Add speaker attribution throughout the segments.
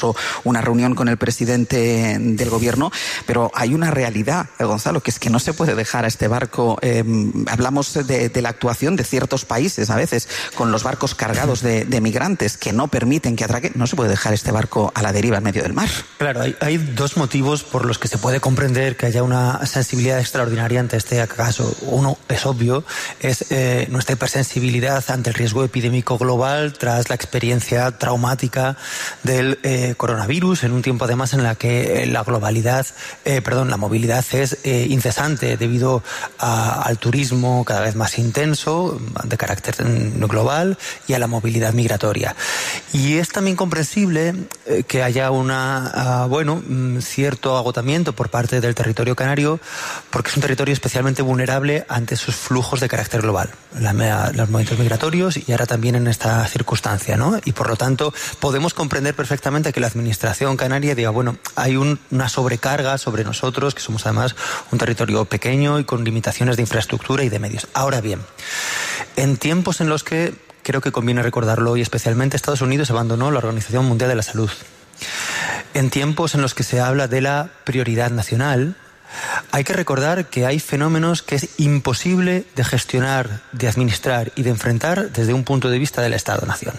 Speaker 1: una reunión con el presidente del gobierno, pero hay una realidad, Gonzalo, que es que no se puede dejar a este barco. Hablamos de la actuación de ciertos países a veces con los barcos cargados de migrantes que no permiten que atraquen. No se puede dejar este barco a la deriva en medio del mar.
Speaker 2: Claro, hay dos motivos por los que se puede comprender que haya una sensibilidad extraordinaria ante este caso. Uno es obvio, es nuestra hipersensibilidad ante el riesgo epidémico global tras la experiencia traumática del coronavirus, en un tiempo además en la que la movilidad es incesante debido al turismo cada vez más intenso, de carácter global, y a la movilidad migratoria. Y es también comprensible que haya cierto agotamiento por parte del territorio canario, porque es un territorio especialmente vulnerable ante esos flujos de carácter global, los movimientos migratorios y ahora también en esta circunstancia, ¿no? Y por lo tanto podemos comprender perfectamente que la administración canaria diga, hay una sobrecarga sobre nosotros, que somos además un territorio pequeño y con limitaciones de infraestructura y de medios. Ahora bien, en tiempos en los que creo que conviene recordarlo, y especialmente Estados Unidos abandonó la Organización Mundial de la Salud, en tiempos en los que se habla de la prioridad nacional, hay que recordar que hay fenómenos que es imposible de gestionar, de administrar y de enfrentar desde un punto de vista del Estado-Nación.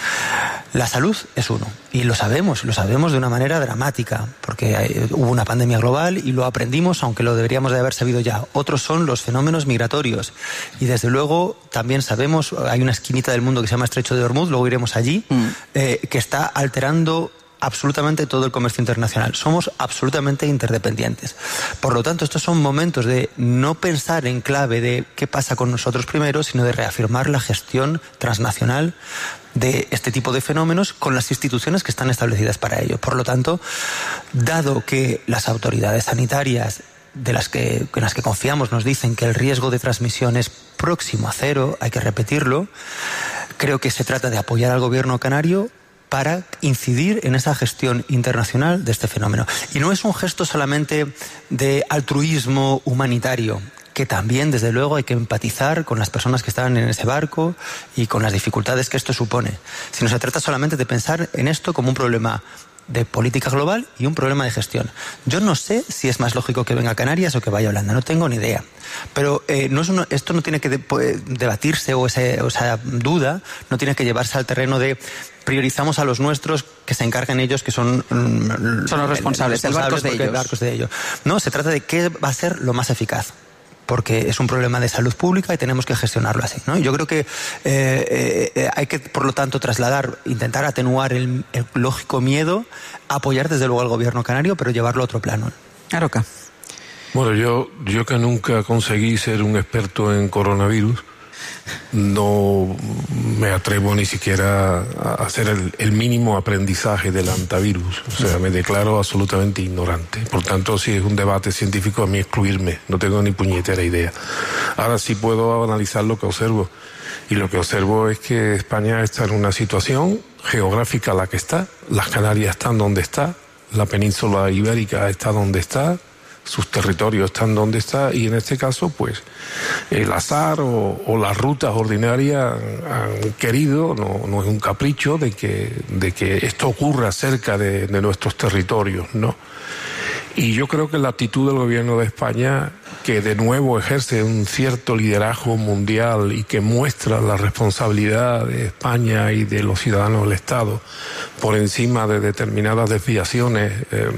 Speaker 2: La salud es uno, y lo sabemos de una manera dramática, porque hubo una pandemia global y lo aprendimos, aunque lo deberíamos de haber sabido ya. Otros son los fenómenos migratorios, y desde luego también sabemos, hay una esquinita del mundo que se llama Estrecho de Hormuz, luego iremos allí, que está alterando absolutamente todo el comercio internacional. Somos absolutamente interdependientes. Por lo tanto, estos son momentos de no pensar en clave de qué pasa con nosotros primero, sino de reafirmar la gestión transnacional de este tipo de fenómenos con las instituciones que están establecidas para ello. Por lo tanto, dado que las autoridades sanitarias en las que confiamos nos dicen que el riesgo de transmisión es próximo a cero, hay que repetirlo, creo que se trata de apoyar al gobierno canario para incidir en esa gestión internacional de este fenómeno. Y no es un gesto solamente de altruismo humanitario, que también, desde luego, hay que empatizar con las personas que están en ese barco y con las dificultades que esto supone, sino se trata solamente de pensar en esto como un problema de política global y un problema de gestión. Yo no sé si es más lógico que venga a Canarias o que vaya a Holanda, no tengo ni idea. Pero esto no tiene que debatirse, o esa duda no tiene que llevarse al terreno de priorizamos a los nuestros, que se encarguen ellos, que son
Speaker 1: los responsables, el barco
Speaker 2: es de ellos. No, se trata de qué va a ser lo más eficaz, porque es un problema de salud pública y tenemos que gestionarlo así, ¿no? Yo creo que hay que, por lo tanto, intentar atenuar el lógico miedo, apoyar desde luego al gobierno canario, pero llevarlo a otro plano.
Speaker 1: Aroca.
Speaker 3: Bueno, yo que nunca conseguí ser un experto en coronavirus, no me atrevo ni siquiera a hacer el mínimo aprendizaje del antivirus. O sea, me declaro absolutamente ignorante. Por tanto, si es un debate científico, a mí excluirme. No tengo ni puñetera idea. Ahora sí puedo analizar lo que observo. Y lo que observo es que España está en una situación geográfica la que está. Las Canarias están donde está. La península ibérica está donde está. Sus territorios están donde está, y en este caso pues el azar o las rutas ordinarias han querido, no es un capricho de que esto ocurra cerca de nuestros territorios, ¿no? Y yo creo que la actitud del gobierno de España, que de nuevo ejerce un cierto liderazgo mundial y que muestra la responsabilidad de España y de los ciudadanos del Estado por encima de determinadas desviaciones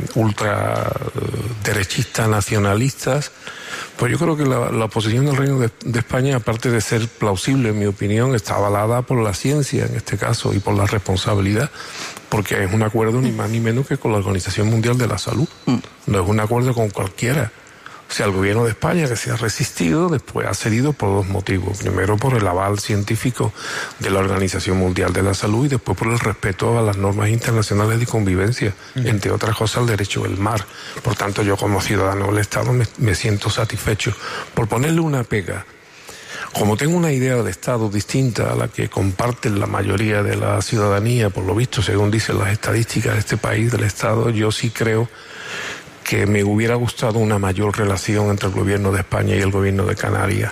Speaker 3: ultraderechistas, nacionalistas, pues yo creo que la posición del Reino de España, aparte de ser plausible, en mi opinión, está avalada por la ciencia en este caso y por la responsabilidad, porque es un acuerdo ni más ni menos que con la Organización Mundial de la Salud. No es un acuerdo con cualquiera. O sea, el gobierno de España, que se ha resistido, después ha cedido por dos motivos. Primero, por el aval científico de la Organización Mundial de la Salud, y después por el respeto a las normas internacionales de convivencia, entre otras cosas el derecho del mar. Por tanto, yo como ciudadano del Estado me siento satisfecho. Por ponerle una pega, como tengo una idea de Estado distinta a la que comparten la mayoría de la ciudadanía, por lo visto, según dicen las estadísticas de este país, del Estado, yo sí creo que me hubiera gustado una mayor relación entre el gobierno de España y el gobierno de Canarias.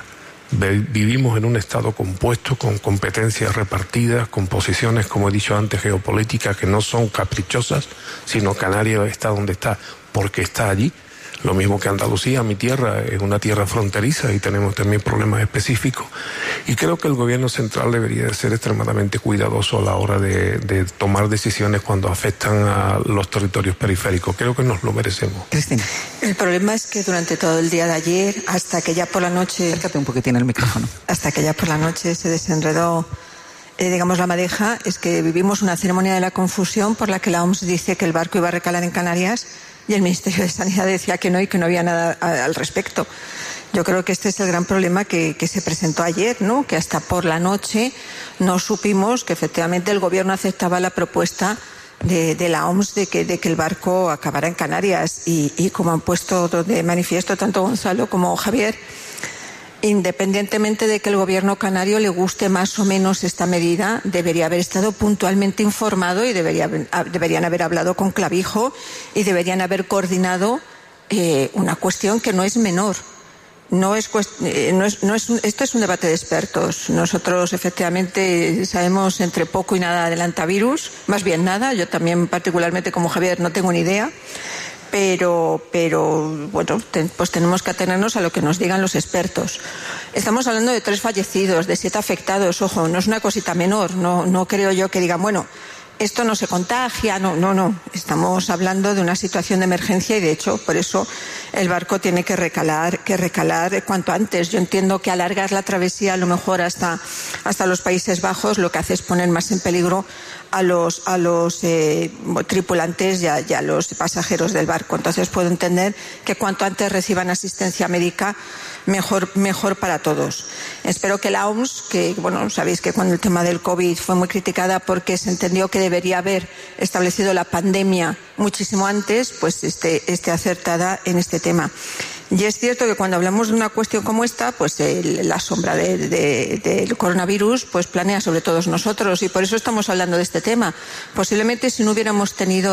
Speaker 3: Vivimos en un Estado compuesto, con competencias repartidas, con posiciones, como he dicho antes, geopolíticas que no son caprichosas, sino Canarias está donde está porque está allí. Lo mismo que Andalucía, mi tierra, es una tierra fronteriza y tenemos también problemas específicos. Y creo que el gobierno central debería de ser extremadamente cuidadoso a la hora de tomar decisiones cuando afectan a los territorios periféricos. Creo que nos lo merecemos.
Speaker 1: Cristina.
Speaker 4: El problema es que durante todo el día de ayer, hasta que ya por la noche...
Speaker 1: Acércate un poquitín el micrófono.
Speaker 4: Hasta que ya por la noche se desenredó, digamos, la madeja, es que vivimos una ceremonia de la confusión por la que la OMS dice que el barco iba a recalar en Canarias y el Ministerio de Sanidad decía que no y que no había nada al respecto. Yo creo que este es el gran problema que se presentó ayer, ¿no? Que hasta por la noche no supimos que efectivamente el gobierno aceptaba la propuesta de la OMS de que el barco acabara en Canarias y como han puesto de manifiesto tanto Gonzalo como Javier, independientemente de que el gobierno canario le guste más o menos esta medida, debería haber estado puntualmente informado y deberían haber hablado con Clavijo y deberían haber coordinado una cuestión que no es menor. Esto es un debate de expertos. Nosotros efectivamente sabemos entre poco y nada del hantavirus, más bien nada. Yo también particularmente como Javier no tengo ni idea. Pero bueno, pues tenemos que atenernos a lo que nos digan los expertos. Estamos hablando de 3 fallecidos, de 7 afectados, ojo, no es una cosita menor, no creo yo que digan, bueno, esto no se contagia, no. Estamos hablando de una situación de emergencia y de hecho, por eso el barco tiene que recalar cuanto antes. Yo entiendo que alargar la travesía a lo mejor hasta los Países Bajos lo que hace es poner más en peligro a los tripulantes y a los pasajeros del barco. Entonces puedo entender que cuanto antes reciban asistencia médica, mejor para todos. Espero que la OMS, que bueno, sabéis que cuando el tema del COVID fue muy criticada porque se entendió que debería haber establecido la pandemia muchísimo antes, pues esté acertada en este tema. Y es cierto que cuando hablamos de una cuestión como esta, pues la sombra del coronavirus pues planea sobre todos nosotros y por eso estamos hablando de este tema. Posiblemente si no hubiéramos tenido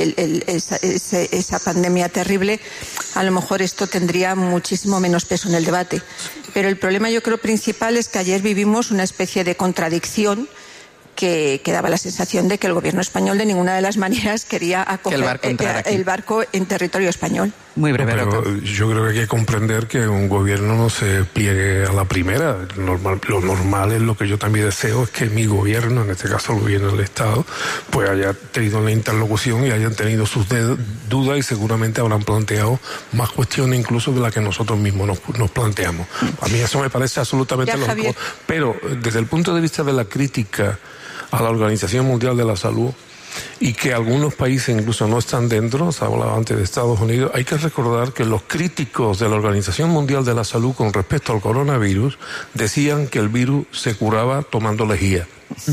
Speaker 4: esa pandemia terrible, a lo mejor esto tendría muchísimo menos peso en el debate. Pero el problema yo creo principal es que ayer vivimos una especie de contradicción que daba la sensación de que el gobierno español de ninguna de las maneras quería acoger el barco en territorio español.
Speaker 1: Muy breve.
Speaker 3: Pero yo creo que hay que comprender que un gobierno no se pliegue a la primera. Lo normal es lo que yo también deseo, es que mi gobierno, en este caso el gobierno del Estado, pues haya tenido la interlocución y hayan tenido sus dudas y seguramente habrán planteado más cuestiones incluso de las que nosotros mismos nos planteamos. A mí eso me parece absolutamente lógico. Pero desde el punto de vista de la crítica a la Organización Mundial de la Salud y que algunos países incluso no están dentro, se hablaba antes de Estados Unidos, hay que recordar que los críticos de la Organización Mundial de la Salud con respecto al coronavirus decían que el virus se curaba tomando lejía.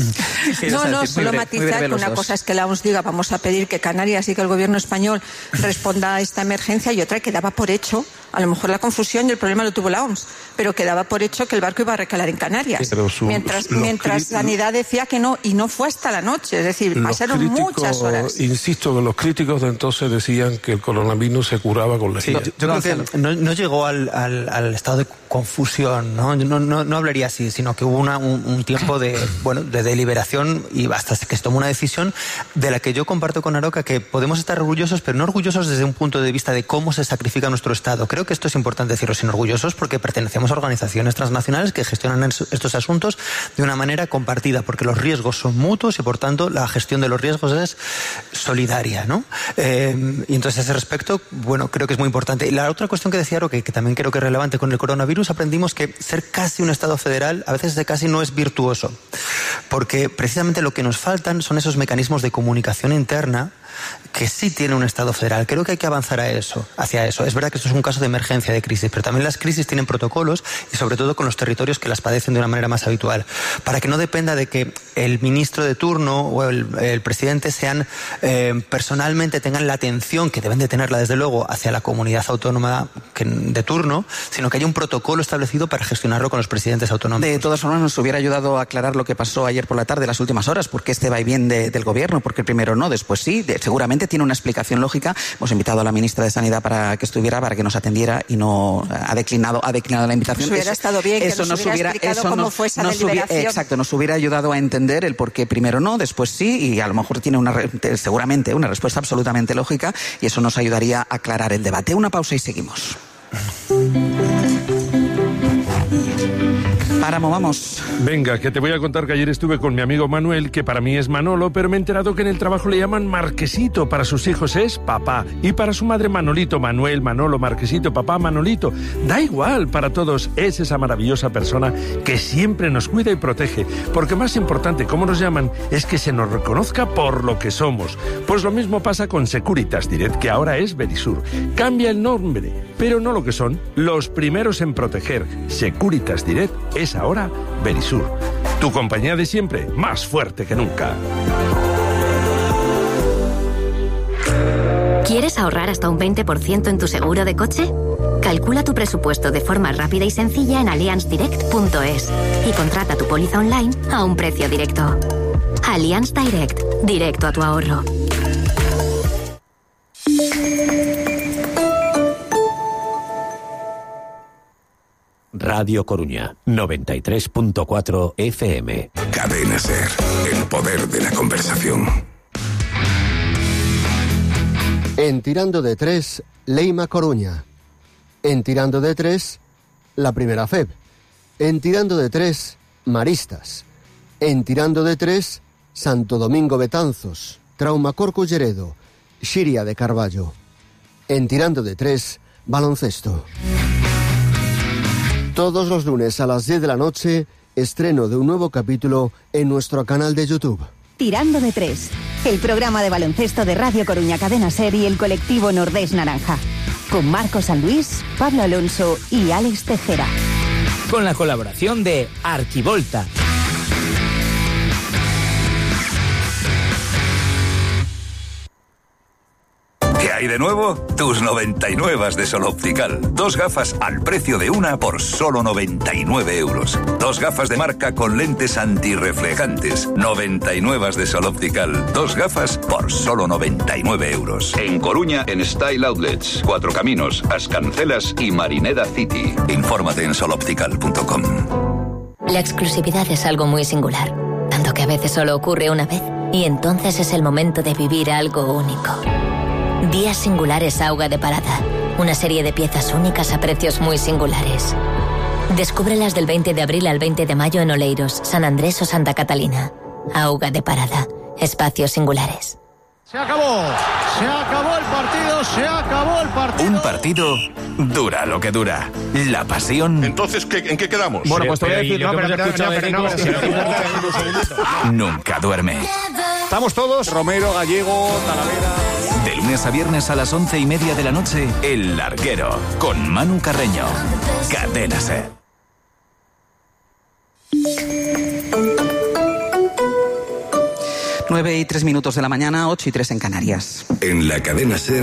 Speaker 4: Solo matizar que una cosa es que la OMS diga vamos a pedir que Canarias y que el gobierno español responda a esta emergencia y otra que daba por hecho, a lo mejor la confusión y el problema lo tuvo la OMS, pero que daba por hecho que el barco iba a recalar en Canarias, mientras Sanidad decía que no, y no fue hasta la noche, es decir, pasaron muchas horas.
Speaker 3: Insisto que los críticos de entonces decían que el coronavirus se curaba con lejía.
Speaker 2: Yo creo que no llegó al estado de confusión, no hablaría así, sino que hubo un tiempo de deliberación y hasta que se tomó una decisión de la que yo comparto con Aroca, que podemos estar orgullosos, pero no orgullosos desde un punto de vista de cómo se sacrifica nuestro Estado. Creo que esto es importante decirlo, sino orgullosos porque pertenecemos a organizaciones transnacionales que gestionan estos asuntos de una manera compartida, porque los riesgos son mutuos y por tanto la gestión de los riesgos es solidaria, ¿no? Y entonces a ese respecto, bueno, creo que es muy importante. Y la otra cuestión que decía Aroca, que también creo que es relevante con el coronavirus, aprendimos que ser casi un Estado federal a veces de casi no es virtuoso, porque precisamente lo que nos faltan son esos mecanismos de comunicación interna que sí tiene un Estado federal. Creo que hay que avanzar hacia eso. Es verdad que esto es un caso de emergencia, de crisis, pero también las crisis tienen protocolos y sobre todo con los territorios que las padecen de una manera más habitual, para que no dependa de que el ministro de turno o el presidente personalmente tengan la atención que deben de tenerla desde luego hacia la comunidad autónoma de turno, sino que haya un protocolo establecido para gestionarlo con los presidentes autónomos.
Speaker 1: De todas formas nos hubiera ayudado a aclarar lo que pasó ayer por la tarde, las últimas horas, porque este va y viene del gobierno, porque el primero no, después sí, seguramente tiene una explicación lógica. Hemos invitado a la ministra de Sanidad para que estuviera, para que nos atendiera, y no ha declinado la invitación.
Speaker 4: Pues hubiera estado bien que nos hubiera explicado cómo fue esa deliberación.
Speaker 1: Exacto, nos hubiera ayudado a entender el por qué primero no, después sí, y a lo mejor tiene seguramente una respuesta absolutamente lógica, y eso nos ayudaría a aclarar el debate. Una pausa y seguimos. Páramo, vamos.
Speaker 3: Venga, que te voy a contar que ayer estuve con mi amigo Manuel, que para mí es Manolo, pero me he enterado que en el trabajo le llaman Marquesito. Para sus hijos es papá. Y para su madre Manolito, Manuel, Manolo, Marquesito, papá, Manolito. Da igual, para todos es esa maravillosa persona que siempre nos cuida y protege. Porque más importante, como nos llaman, es que se nos reconozca por lo que somos. Pues lo mismo pasa con Securitas Direct, que ahora es Verisur. Cambia el nombre, pero no lo que son. Los primeros en proteger. Securitas Direct es ahora Verisur. Tu compañía de siempre, más fuerte que nunca.
Speaker 5: ¿Quieres ahorrar hasta un 20% en tu seguro de coche? Calcula tu presupuesto de forma rápida y sencilla en allianzdirect.es y contrata tu póliza online a un precio directo. Allianz Direct, directo a tu ahorro.
Speaker 6: Radio Coruña, 93.4 FM.
Speaker 7: Cadena SER, el poder de la conversación.
Speaker 8: En Tirando de Tres, Leima Coruña. En Tirando de Tres, la Primera FEB. En Tirando de Tres, Maristas. En Tirando de Tres, Santo Domingo Betanzos, Traumacor Culleredo, Xiria de Carballo. En Tirando de Tres, baloncesto. Todos los lunes a las 10 de la noche, estreno de un nuevo capítulo en nuestro canal de YouTube.
Speaker 9: Tirando de Tres, el programa de baloncesto de Radio Coruña Cadena SER y el colectivo Nordés Naranja. Con Marco San Luis, Pablo Alonso y Alex Tejera.
Speaker 10: Con la colaboración de Arquivolta.
Speaker 11: ¿Qué hay de nuevo? Tus 99 de Sol Optical. 2 gafas al precio de una por solo 99 euros. 2 gafas de marca con lentes antirreflejantes. 99 de Sol Optical. 2 gafas por solo 99 euros. En Coruña, en Style Outlets. 4 Caminos, As Cancelas y Marineda City. Infórmate en soloptical.com.
Speaker 5: La exclusividad es algo muy singular, tanto que a veces solo ocurre una vez, y entonces es el momento de vivir algo único. Días Singulares Auga de Parada. Una serie de piezas únicas a precios muy singulares. Descúbrelas del 20 de abril al 20 de mayo en Oleiros, San Andrés o Santa Catalina. Auga de Parada. Espacios singulares.
Speaker 12: Se acabó el partido, se acabó el partido.
Speaker 11: Un partido dura lo que dura. La pasión.
Speaker 13: Entonces, ¿en qué quedamos?
Speaker 12: Bueno, pues te voy a decir,
Speaker 11: nunca duerme.
Speaker 12: Estamos todos, Romero, Gallego, Talavera.
Speaker 11: De lunes a viernes a las 11:30 de la noche, El Larguero, con Manu Carreño. Cadena SER.
Speaker 1: Nueve y 3 minutos de la mañana, 8 y 3 en Canarias.
Speaker 7: En la Cadena SER,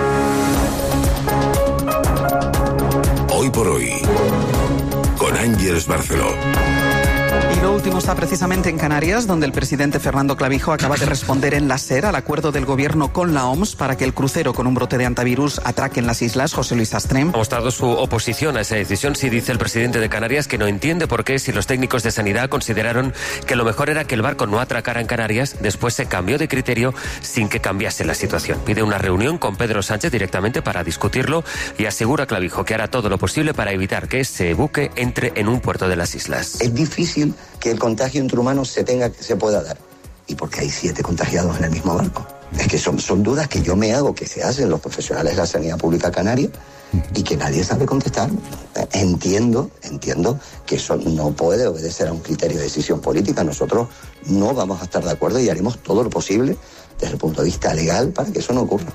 Speaker 7: Hoy por Hoy, con Ángeles Barceló.
Speaker 1: Y lo último está precisamente en Canarias, donde el presidente Fernando Clavijo acaba de responder en la SER al acuerdo del gobierno con la OMS para que el crucero con un brote de antivirus atraque en las islas. José Luis Astrem.
Speaker 14: Ha mostrado su oposición a esa decisión. Sí, dice el presidente de Canarias que no entiende por qué, si los técnicos de sanidad consideraron que lo mejor era que el barco no atracara en Canarias, después se cambió de criterio sin que cambiase la situación. Pide una reunión con Pedro Sánchez directamente para discutirlo y asegura Clavijo que hará todo lo posible para evitar que ese buque entre en un puerto de las islas.
Speaker 15: Es difícil que el contagio entre humanos se pueda dar. ¿Y por qué hay 7 contagiados en el mismo barco? Es que son dudas que yo me hago, que se hacen los profesionales de la sanidad pública canaria y que nadie sabe contestar. Entiendo que eso no puede obedecer a un criterio de decisión política. Nosotros no vamos a estar de acuerdo y haremos todo lo posible desde el punto de vista legal para que eso no ocurra.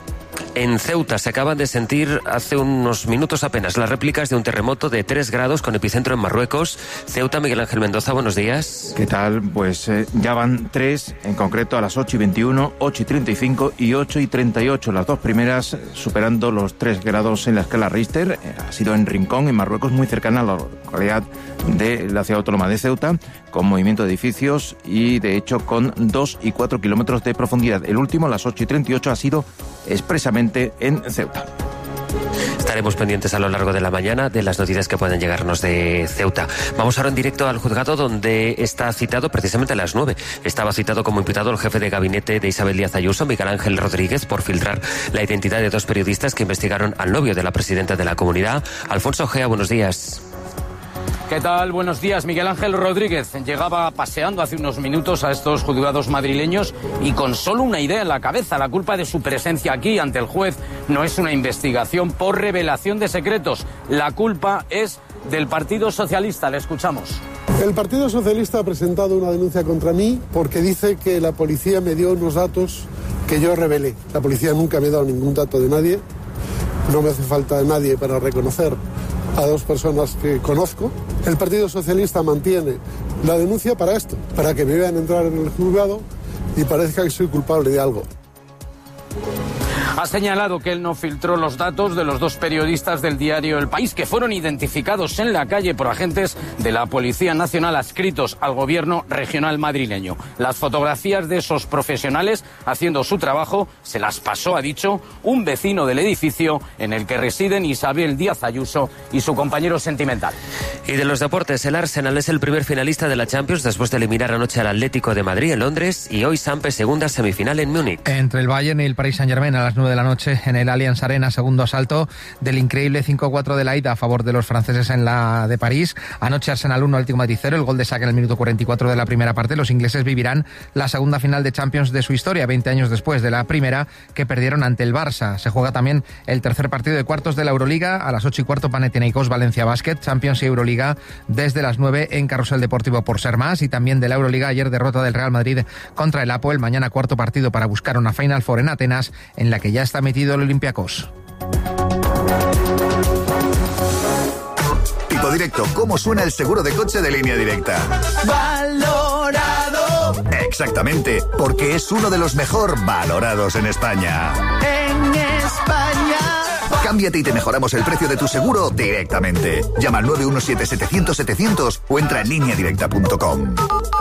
Speaker 14: En Ceuta se acaban de sentir hace unos minutos apenas las réplicas de un terremoto de 3 grados con epicentro en Marruecos. Ceuta, Miguel Ángel Mendoza, buenos días.
Speaker 13: ¿Qué tal? Pues ya van 3, en concreto a las 8:21, 8:35 y 8:38. Las dos primeras superando los 3 grados en la escala Richter. Ha sido en Rincón, en Marruecos, muy cercana a la localidad de la ciudad autónoma de Ceuta, con movimiento de edificios y, de hecho, con 2 y 4 kilómetros de profundidad. El último, a las 8:38, ha sido expresamente en Ceuta.
Speaker 14: Estaremos pendientes a lo largo de la mañana de las noticias que pueden llegarnos de Ceuta. Vamos ahora en directo al juzgado, donde está citado precisamente a las 9. Estaba citado como imputado el jefe de gabinete de Isabel Díaz Ayuso, Miguel Ángel Rodríguez, por filtrar la identidad de 2 periodistas que investigaron al novio de la presidenta de la Comunidad. Alfonso Gea, buenos días.
Speaker 16: ¿Qué tal? Buenos días. Miguel Ángel Rodríguez llegaba paseando hace unos minutos a estos juzgados madrileños y con solo una idea en la cabeza. La culpa de su presencia aquí ante el juez no es una investigación por revelación de secretos. La culpa es del Partido Socialista. Le escuchamos.
Speaker 17: El Partido Socialista ha presentado una denuncia contra mí porque dice que la policía me dio unos datos que yo revelé. La policía nunca me ha dado ningún dato de nadie. No me hace falta nadie para reconocer a 2 personas que conozco. El Partido Socialista mantiene la denuncia para esto, para que me vean entrar en el juzgado y parezca que soy culpable de algo.
Speaker 16: Ha señalado que él no filtró los datos de los 2 periodistas del diario El País, que fueron identificados en la calle por agentes de la Policía Nacional adscritos al gobierno regional madrileño. Las fotografías de esos profesionales haciendo su trabajo se las pasó, ha dicho, un vecino del edificio en el que residen Isabel Díaz Ayuso y su compañero sentimental.
Speaker 14: Y de los deportes, el Arsenal es el primer finalista de la Champions después de eliminar anoche al Atlético de Madrid en Londres, y hoy Sampe segunda semifinal en Múnich.
Speaker 18: Entre el Bayern y el Paris Saint-Germain a las 9 de la noche en el Allianz Arena, segundo asalto del increíble 5-4 de la ida a favor de los franceses en la de París. Anoche Arsenal 1, Atlético de Madrid 0, el gol de Saka en el minuto 44 de la primera parte. Los ingleses vivirán la segunda final de Champions de su historia, 20 años después de la primera que perdieron ante el Barça. Se juega también el tercer partido de cuartos de la Euroliga a las 8:15, Panathinaikos Valencia Basket, Champions y Euroliga desde las 9 en Carrusel Deportivo por ser más. Y también de la Euroliga, ayer derrota del Real Madrid contra el Apoel. Mañana cuarto partido para buscar una Final Four en Atenas, en la que ya está metido el Olympiacos.
Speaker 19: Tipo Directo, ¿cómo suena el seguro de coche de Línea Directa? ¡Valorado! Exactamente, porque es uno de los mejor valorados en España.
Speaker 20: En España.
Speaker 19: Cámbiate y te mejoramos el precio de tu seguro directamente. Llama al 917-700-700 o entra en lineadirecta.com.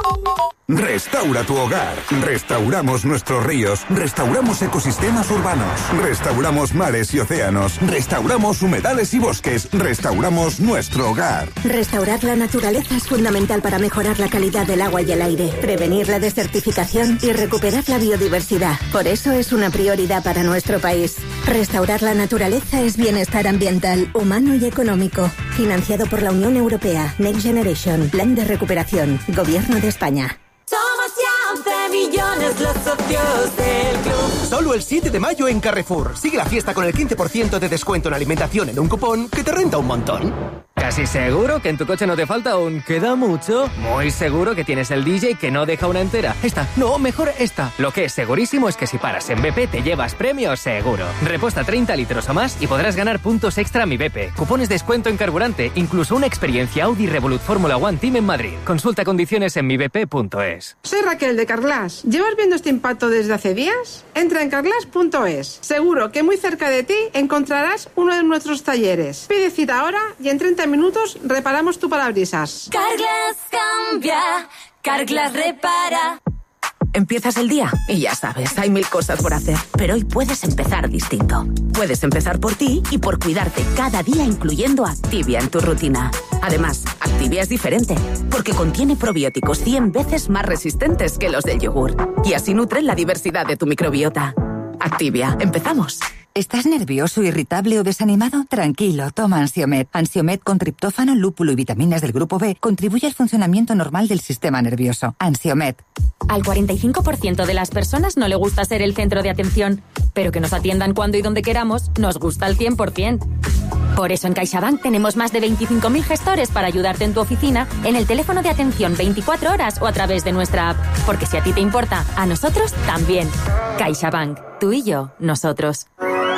Speaker 7: Restaura tu hogar. Restauramos nuestros ríos. Restauramos ecosistemas urbanos. Restauramos mares y océanos. Restauramos humedales y bosques. Restauramos nuestro hogar.
Speaker 21: Restaurar la naturaleza es fundamental para mejorar la calidad del agua y el aire, prevenir la desertificación y recuperar la biodiversidad. Por eso es una prioridad para nuestro país. Restaurar la naturaleza es bienestar ambiental, humano y económico. Financiado por la Unión Europea. Next Generation. Plan de recuperación. Gobierno de España.
Speaker 20: Somos ya 11 millones los socios del club.
Speaker 22: Solo el 7 de mayo en Carrefour. Sigue la fiesta con el 15% de descuento en alimentación en un cupón que te renta un montón.
Speaker 23: ¿Casi seguro que en tu coche no te falta un queda mucho? Muy seguro que tienes el DJ que no deja una entera. Esta, no, mejor esta. Lo que es segurísimo es que si paras en BP te llevas premios seguro. Reposta 30 litros o más y podrás ganar puntos extra Mi BP, cupones de descuento en carburante, incluso una experiencia Audi Revolut Fórmula One Team en Madrid. Consulta condiciones en mibp.es.
Speaker 24: Soy Raquel de Carglass. ¿Llevas viendo este impacto desde hace días? Entra en carglass.es. Seguro que muy cerca de ti encontrarás uno de nuestros talleres. Pide cita ahora y en 30 minutos reparamos tu parabrisas.
Speaker 20: Carglass cambia, Carglass repara.
Speaker 25: Empiezas el día y ya sabes, hay 1000 cosas por hacer. Pero hoy puedes empezar distinto. Puedes empezar por ti y por cuidarte cada día, incluyendo Activia en tu rutina. Además, Activia es diferente, porque contiene probióticos 100 veces más resistentes que los del yogur. Y así nutren la diversidad de tu microbiota. Activia, empezamos.
Speaker 26: ¿Estás nervioso, irritable o desanimado? Tranquilo, toma Ansiomed. Ansiomed con triptófano, lúpulo y vitaminas del grupo B contribuye al funcionamiento normal del sistema nervioso. Ansiomed.
Speaker 27: Al 45% de las personas no le gusta ser el centro de atención, pero que nos atiendan cuando y donde queramos nos gusta al 100%. Por eso en CaixaBank tenemos más de 25.000 gestores para ayudarte en tu oficina, en el teléfono de atención 24 horas o a través de nuestra app. Porque si a ti te importa, a nosotros también. CaixaBank. Tú y yo, nosotros.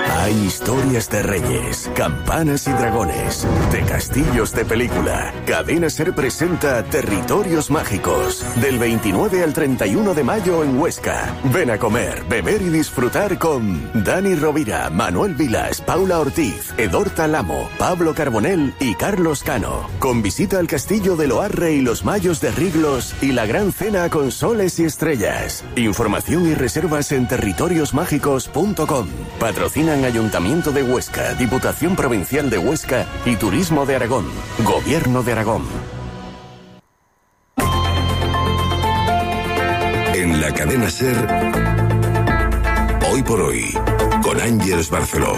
Speaker 2: Hay historias de reyes, campanas y dragones, de castillos de película. Cadena SER presenta Territorios Mágicos, del 29 al 31 de mayo en Huesca. Ven a comer, beber y disfrutar con Dani Rovira, Manuel Vilas, Paula Ortiz, Edorta Lamo, Pablo Carbonell y Carlos Cano. Con visita al castillo de Loarre y los Mayos de Riglos y la gran cena con soles y estrellas. Información y reservas en territoriosmágicos.com. Patrocinan Ayuntamiento de Huesca, Diputación Provincial de Huesca y Turismo de Aragón. Gobierno de Aragón.
Speaker 3: En la cadena SER, Hoy por Hoy, con Ángeles Barceló.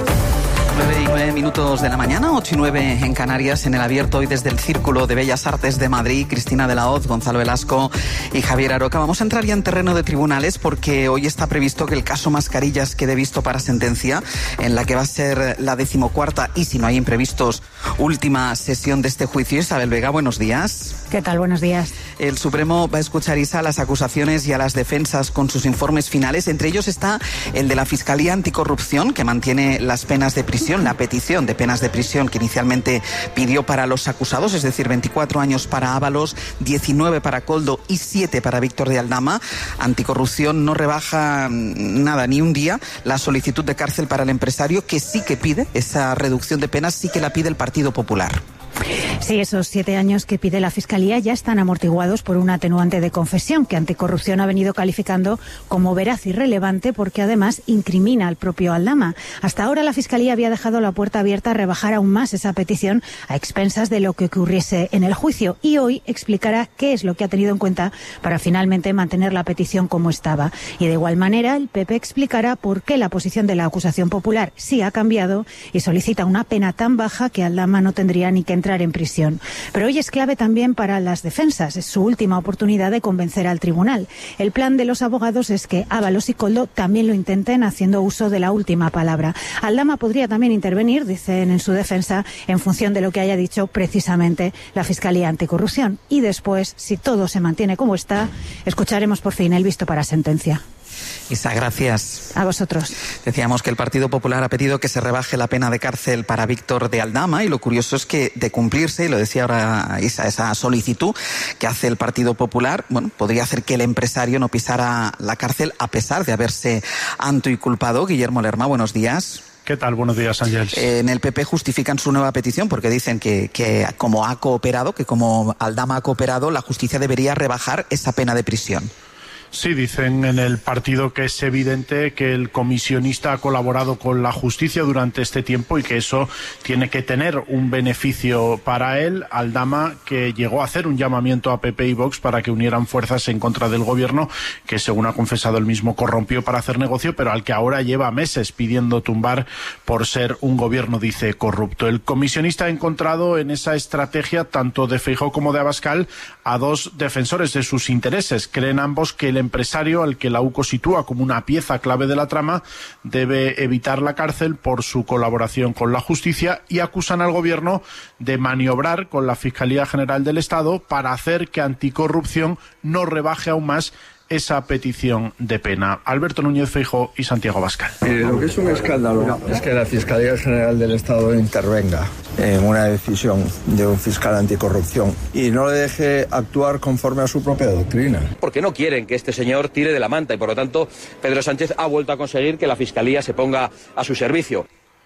Speaker 1: 9:09 de la mañana, 8:09 en Canarias, en el abierto hoy desde el Círculo de Bellas Artes de Madrid. Cristina de la Hoz, Gonzalo Velasco y Javier Aroca. Vamos a entrar ya en terreno de tribunales porque hoy está previsto que el caso Mascarillas quede visto para sentencia, en la que va a ser la 14ª y, si no hay imprevistos, última sesión de este juicio. Isabel Vega, buenos días.
Speaker 4: ¿Qué tal? Buenos días.
Speaker 1: El Supremo va a escuchar, Isa, a las acusaciones y a las defensas con sus informes finales. Entre ellos está el de la Fiscalía Anticorrupción, que mantiene las penas de prisión, la petición de penas de prisión que inicialmente pidió para los acusados, es decir, 24 años para Ábalos, 19 para Koldo y 7 para Víctor de Aldama. Anticorrupción no rebaja nada, ni un día, la solicitud de cárcel para el empresario, que sí que pide esa reducción de penas, sí que la pide el Partido Popular.
Speaker 4: Sí, esos 7 años que pide la Fiscalía ya están amortiguados por un atenuante de confesión que Anticorrupción ha venido calificando como veraz y relevante, porque además incrimina al propio Aldama. Hasta ahora la Fiscalía había dejado la puerta abierta a rebajar aún más esa petición a expensas de lo que ocurriese en el juicio, y hoy explicará qué es lo que ha tenido en cuenta para finalmente mantener la petición como estaba. Y de igual manera el PP explicará por qué la posición de la acusación popular sí ha cambiado y solicita una pena tan baja que Aldama no tendría ni que entrar en prisión. Pero hoy es clave también para las defensas. Es su última oportunidad de convencer al tribunal. El plan de los abogados es que Ábalos y Koldo también lo intenten, haciendo uso de la última palabra. Aldama podría también intervenir, dicen en su defensa, en función de lo que haya dicho precisamente la Fiscalía Anticorrupción. Y después, si todo se mantiene como está, escucharemos por fin el visto para sentencia.
Speaker 1: Isa, gracias.
Speaker 4: A vosotros.
Speaker 1: Decíamos que el Partido Popular ha pedido que se rebaje la pena de cárcel para Víctor de Aldama, y lo curioso es que, de cumplirse, y lo decía ahora Isa, esa solicitud que hace el Partido Popular, bueno, podría hacer que el empresario no pisara la cárcel a pesar de haberse autoinculpado. Guillermo Lerma, buenos días.
Speaker 6: ¿Qué tal? Buenos días, Ángeles.
Speaker 1: En el PP justifican su nueva petición porque dicen que como ha cooperado, que como Aldama ha cooperado, la justicia debería rebajar esa pena de prisión.
Speaker 6: Sí, dicen en el partido que es evidente que el comisionista ha colaborado con la justicia durante este tiempo y que eso tiene que tener un beneficio para él. Aldama, que llegó a hacer un llamamiento a PP y Vox para que unieran fuerzas en contra del gobierno, que según ha confesado él mismo corrompió para hacer negocio, pero al que ahora lleva meses pidiendo tumbar por ser un gobierno, dice, corrupto. El comisionista ha encontrado en esa estrategia, tanto de Feijóo como de Abascal, a dos defensores de sus intereses. Creen ambos que el empresario, al que la UCO sitúa como una pieza clave de la trama, debe evitar la cárcel por su colaboración con la justicia, y acusan al gobierno de maniobrar con la Fiscalía General del Estado para hacer que Anticorrupción no rebaje aún más esa petición de pena. Alberto Núñez Feijóo y Santiago Abascal.
Speaker 8: Lo que es un escándalo es que la Fiscalía General del Estado intervenga en una decisión de un fiscal anticorrupción y no le deje actuar conforme a su propia doctrina.
Speaker 9: Porque no quieren que este señor tire de la manta y, por lo tanto, Pedro Sánchez ha vuelto a conseguir que la Fiscalía se ponga a su servicio.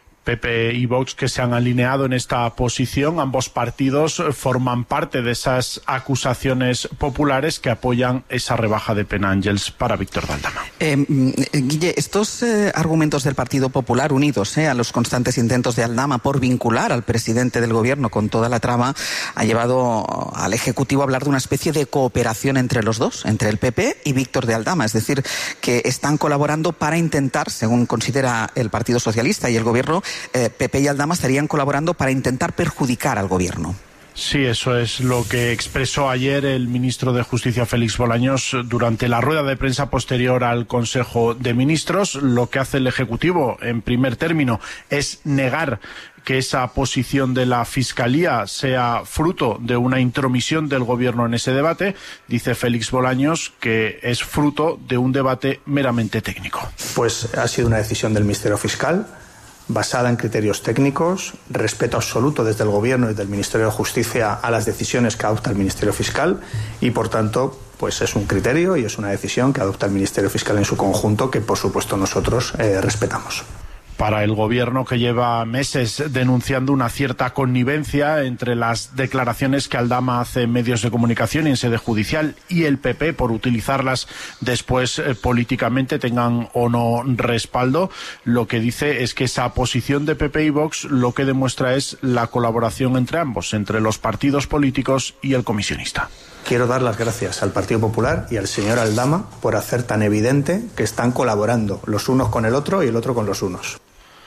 Speaker 6: PP y Vox, que se han alineado en esta posición. Ambos partidos forman parte de esas acusaciones populares que apoyan esa rebaja de pena, Ángels, para Víctor de Aldama.
Speaker 1: Guille, estos argumentos del Partido Popular, unidos a los constantes intentos de Aldama por vincular al presidente del gobierno con toda la trama, ha llevado al Ejecutivo a hablar de una especie de cooperación entre los dos, entre el PP y Víctor de Aldama. Es decir, que están colaborando para intentar, según considera el Partido Socialista y el gobierno, PP y Aldama estarían colaborando para intentar perjudicar al gobierno.
Speaker 6: Sí, eso es lo que expresó ayer el ministro de Justicia, Félix Bolaños, durante la rueda de prensa posterior al Consejo de Ministros. Lo que hace el Ejecutivo, en primer término, es negar que esa posición de la Fiscalía sea fruto de una intromisión del Gobierno en ese debate. Dice Félix Bolaños que es fruto de un debate meramente técnico.
Speaker 10: Pues ha sido una decisión del Ministerio Fiscal
Speaker 5: basada en criterios técnicos, respeto absoluto desde el Gobierno y desde el Ministerio de Justicia a las decisiones que adopta el Ministerio Fiscal y, por tanto, pues es un criterio y es una decisión que adopta el Ministerio Fiscal en su conjunto que, por supuesto, nosotros respetamos.
Speaker 6: Para el Gobierno, que lleva meses denunciando una cierta connivencia entre las declaraciones que Aldama hace en medios de comunicación y en sede judicial y el PP por utilizarlas después políticamente, tengan o no respaldo, lo que dice es que esa posición de PP y Vox lo que demuestra es la colaboración entre ambos, entre los partidos políticos y el comisionista.
Speaker 5: Quiero dar las gracias al Partido Popular y al señor Aldama por hacer tan evidente que están colaborando los unos con el otro y el otro con los unos.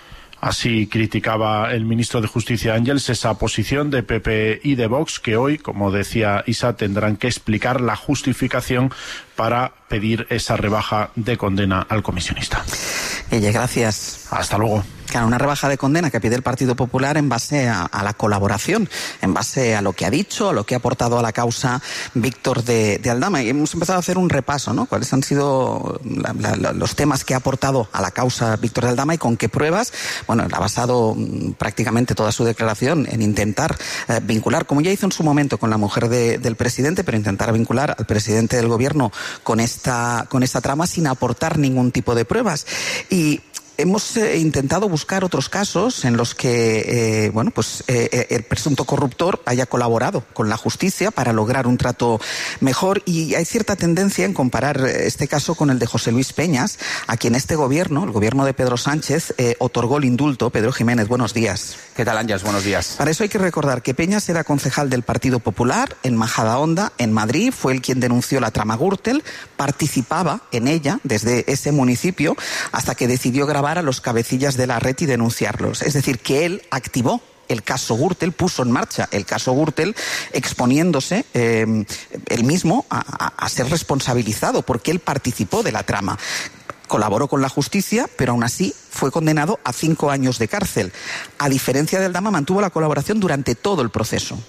Speaker 6: Así criticaba el ministro de Justicia Ángels esa posición de PP y de Vox, que hoy, como decía Isa, tendrán que explicar la justificación para pedir esa rebaja de condena al comisionista.
Speaker 1: Gracias.
Speaker 6: Hasta luego.
Speaker 1: Claro, una rebaja de condena que pide el Partido Popular en base a la colaboración, en base a lo que ha dicho, a lo que ha aportado a la causa Víctor de Aldama. Y hemos empezado a hacer un repaso, ¿no? Cuáles han sido los temas que ha aportado a la causa Víctor de Aldama y con qué pruebas. Bueno, él ha basado prácticamente toda su declaración en intentar vincular, como ya hizo en su momento con la mujer del presidente, pero intentar vincular al presidente del Gobierno con esta trama sin aportar ningún tipo de pruebas. Y hemos intentado buscar otros casos en los que el presunto corruptor haya colaborado con la justicia para lograr un trato mejor, y hay cierta tendencia en comparar este caso con el de José Luis Peñas, a quien este gobierno, el gobierno de Pedro Sánchez, otorgó el indulto. Pedro Jiménez, buenos días.
Speaker 10: ¿Qué tal, Ángels? Buenos días.
Speaker 1: Para eso hay que recordar que Peñas era concejal del Partido Popular en Majadahonda, en Madrid. Fue él quien denunció la trama Gürtel, participaba en ella desde ese municipio hasta que decidió grabar a los cabecillas de la red y denunciarlos. Es decir, que él activó el caso Gürtel, puso en marcha el caso Gürtel, exponiéndose él mismo a ser responsabilizado porque él participó de la trama. Colaboró con la justicia, pero aún así fue condenado a 5 años de cárcel. A diferencia de Aldama, mantuvo la colaboración durante todo el proceso.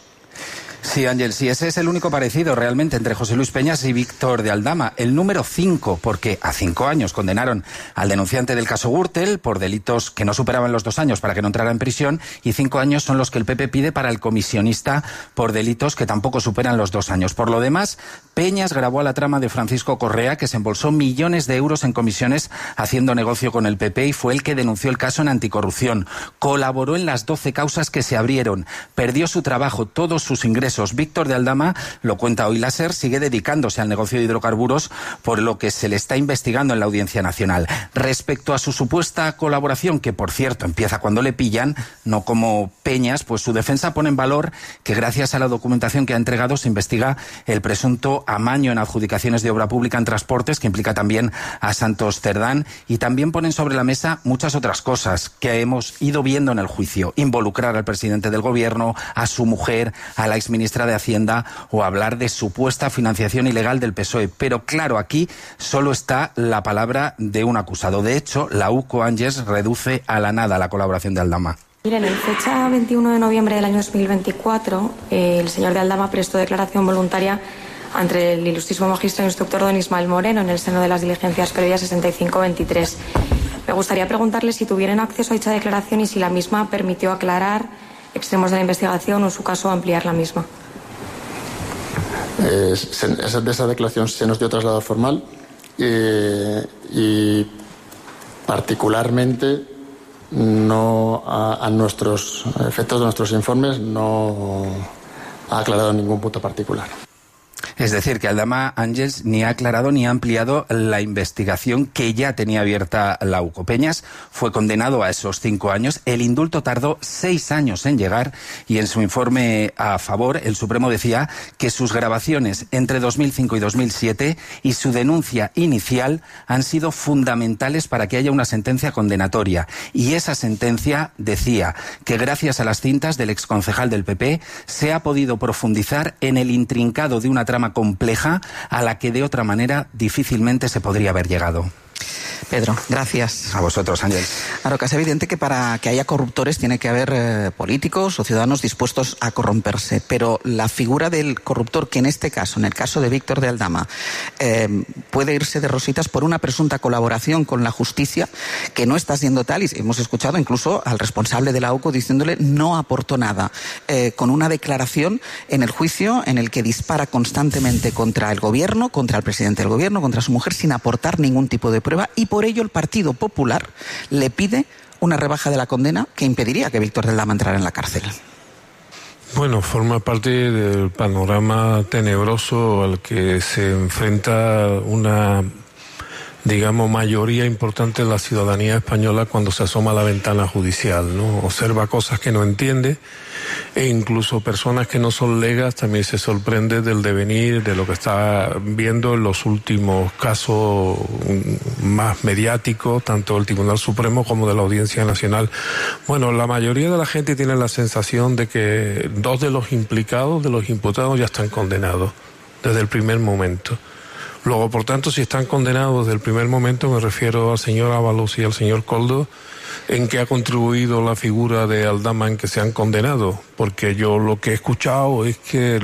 Speaker 10: Sí, Ángel, sí, ese es el único parecido realmente entre José Luis Peñas y Víctor de Aldama. El número 5, porque a 5 años condenaron al denunciante del caso Gürtel por delitos que no superaban los 2 años para que no entrara en prisión, y 5 años son los que el PP pide para el comisionista por delitos que tampoco superan los 2 años. Por lo demás, Peñas grabó a la trama de Francisco Correa, que se embolsó millones de euros en comisiones haciendo negocio con el PP, y fue el que denunció el caso en anticorrupción. Colaboró en las 12 causas que se abrieron. Perdió su trabajo, todos sus ingresos. Víctor de Aldama, lo cuenta hoy la SER, sigue dedicándose al negocio de hidrocarburos, por lo que se le está investigando en la Audiencia Nacional. Respecto a su supuesta colaboración, que por cierto empieza cuando le pillan, no como Peñas, pues su defensa pone en valor que gracias a la documentación que ha entregado se investiga el presunto amaño en adjudicaciones de obra pública en transportes, que implica también a Santos Cerdán, y también ponen sobre la mesa muchas otras cosas que hemos ido viendo en el juicio: involucrar al presidente del Gobierno, a su mujer, a la exministra de Hacienda, o hablar de supuesta financiación ilegal del PSOE. Pero claro, aquí solo está la palabra de un acusado. De hecho, la UCO, Ángels, reduce a la nada la colaboración de Aldama.
Speaker 11: Miren, en fecha 21 de noviembre del año 2024, el señor de Aldama prestó declaración voluntaria ante el ilustrísimo magistrado instructor don Ismael Moreno en el seno de las diligencias previas 65-23. Me gustaría preguntarle si tuvieron acceso a dicha declaración y si la misma permitió aclarar extremos de la investigación o, en su caso, ampliar la misma.
Speaker 12: De esa declaración se nos dio traslado formal y particularmente no a nuestros efectos de nuestros informes no ha aclarado ningún punto particular.
Speaker 10: Es decir, que Aldama, Ángels, ni ha aclarado ni ha ampliado la investigación que ya tenía abierta la UCO. Peñas fue condenado a esos 5 años. El indulto tardó 6 años en llegar, y en su informe a favor, el Supremo decía que sus grabaciones entre 2005 y 2007 y su denuncia inicial han sido fundamentales para que haya una sentencia condenatoria. Y esa sentencia decía que gracias a las cintas del exconcejal del PP se ha podido profundizar en el intrincado de una trama compleja a la que de otra manera difícilmente se podría haber llegado.
Speaker 1: Pedro, gracias.
Speaker 10: A vosotros, Ángel.
Speaker 1: Claro, que es evidente que para que haya corruptores tiene que haber políticos o ciudadanos dispuestos a corromperse, pero la figura del corruptor, que en este caso, en el caso de Víctor de Aldama, puede irse de rositas por una presunta colaboración con la justicia, que no está siendo tal, y hemos escuchado incluso al responsable de la AUCO diciéndole no aportó nada, con una declaración en el juicio en el que dispara constantemente contra el gobierno, contra el presidente del gobierno, contra su mujer, sin aportar ningún tipo de prueba, y por ello el Partido Popular le pide una rebaja de la condena que impediría que Víctor de Aldama entrara en la cárcel.
Speaker 13: Bueno, forma parte del panorama tenebroso al que se enfrenta una, digamos, mayoría importante de la ciudadanía española cuando se asoma a la ventana judicial, ¿no? Observa cosas que no entiende, e incluso personas que no son legas también se sorprende del devenir de lo que está viendo en los últimos casos más mediáticos, tanto del Tribunal Supremo como de la Audiencia Nacional. Bueno, la mayoría de la gente tiene la sensación de que dos de los implicados, de los imputados, ya están condenados desde el primer momento. Luego, por tanto, si están condenados desde el primer momento, me refiero al señor Ábalos y al señor Koldo, ¿en qué ha contribuido la figura de Aldama en que se han condenado? Porque yo lo que he escuchado es que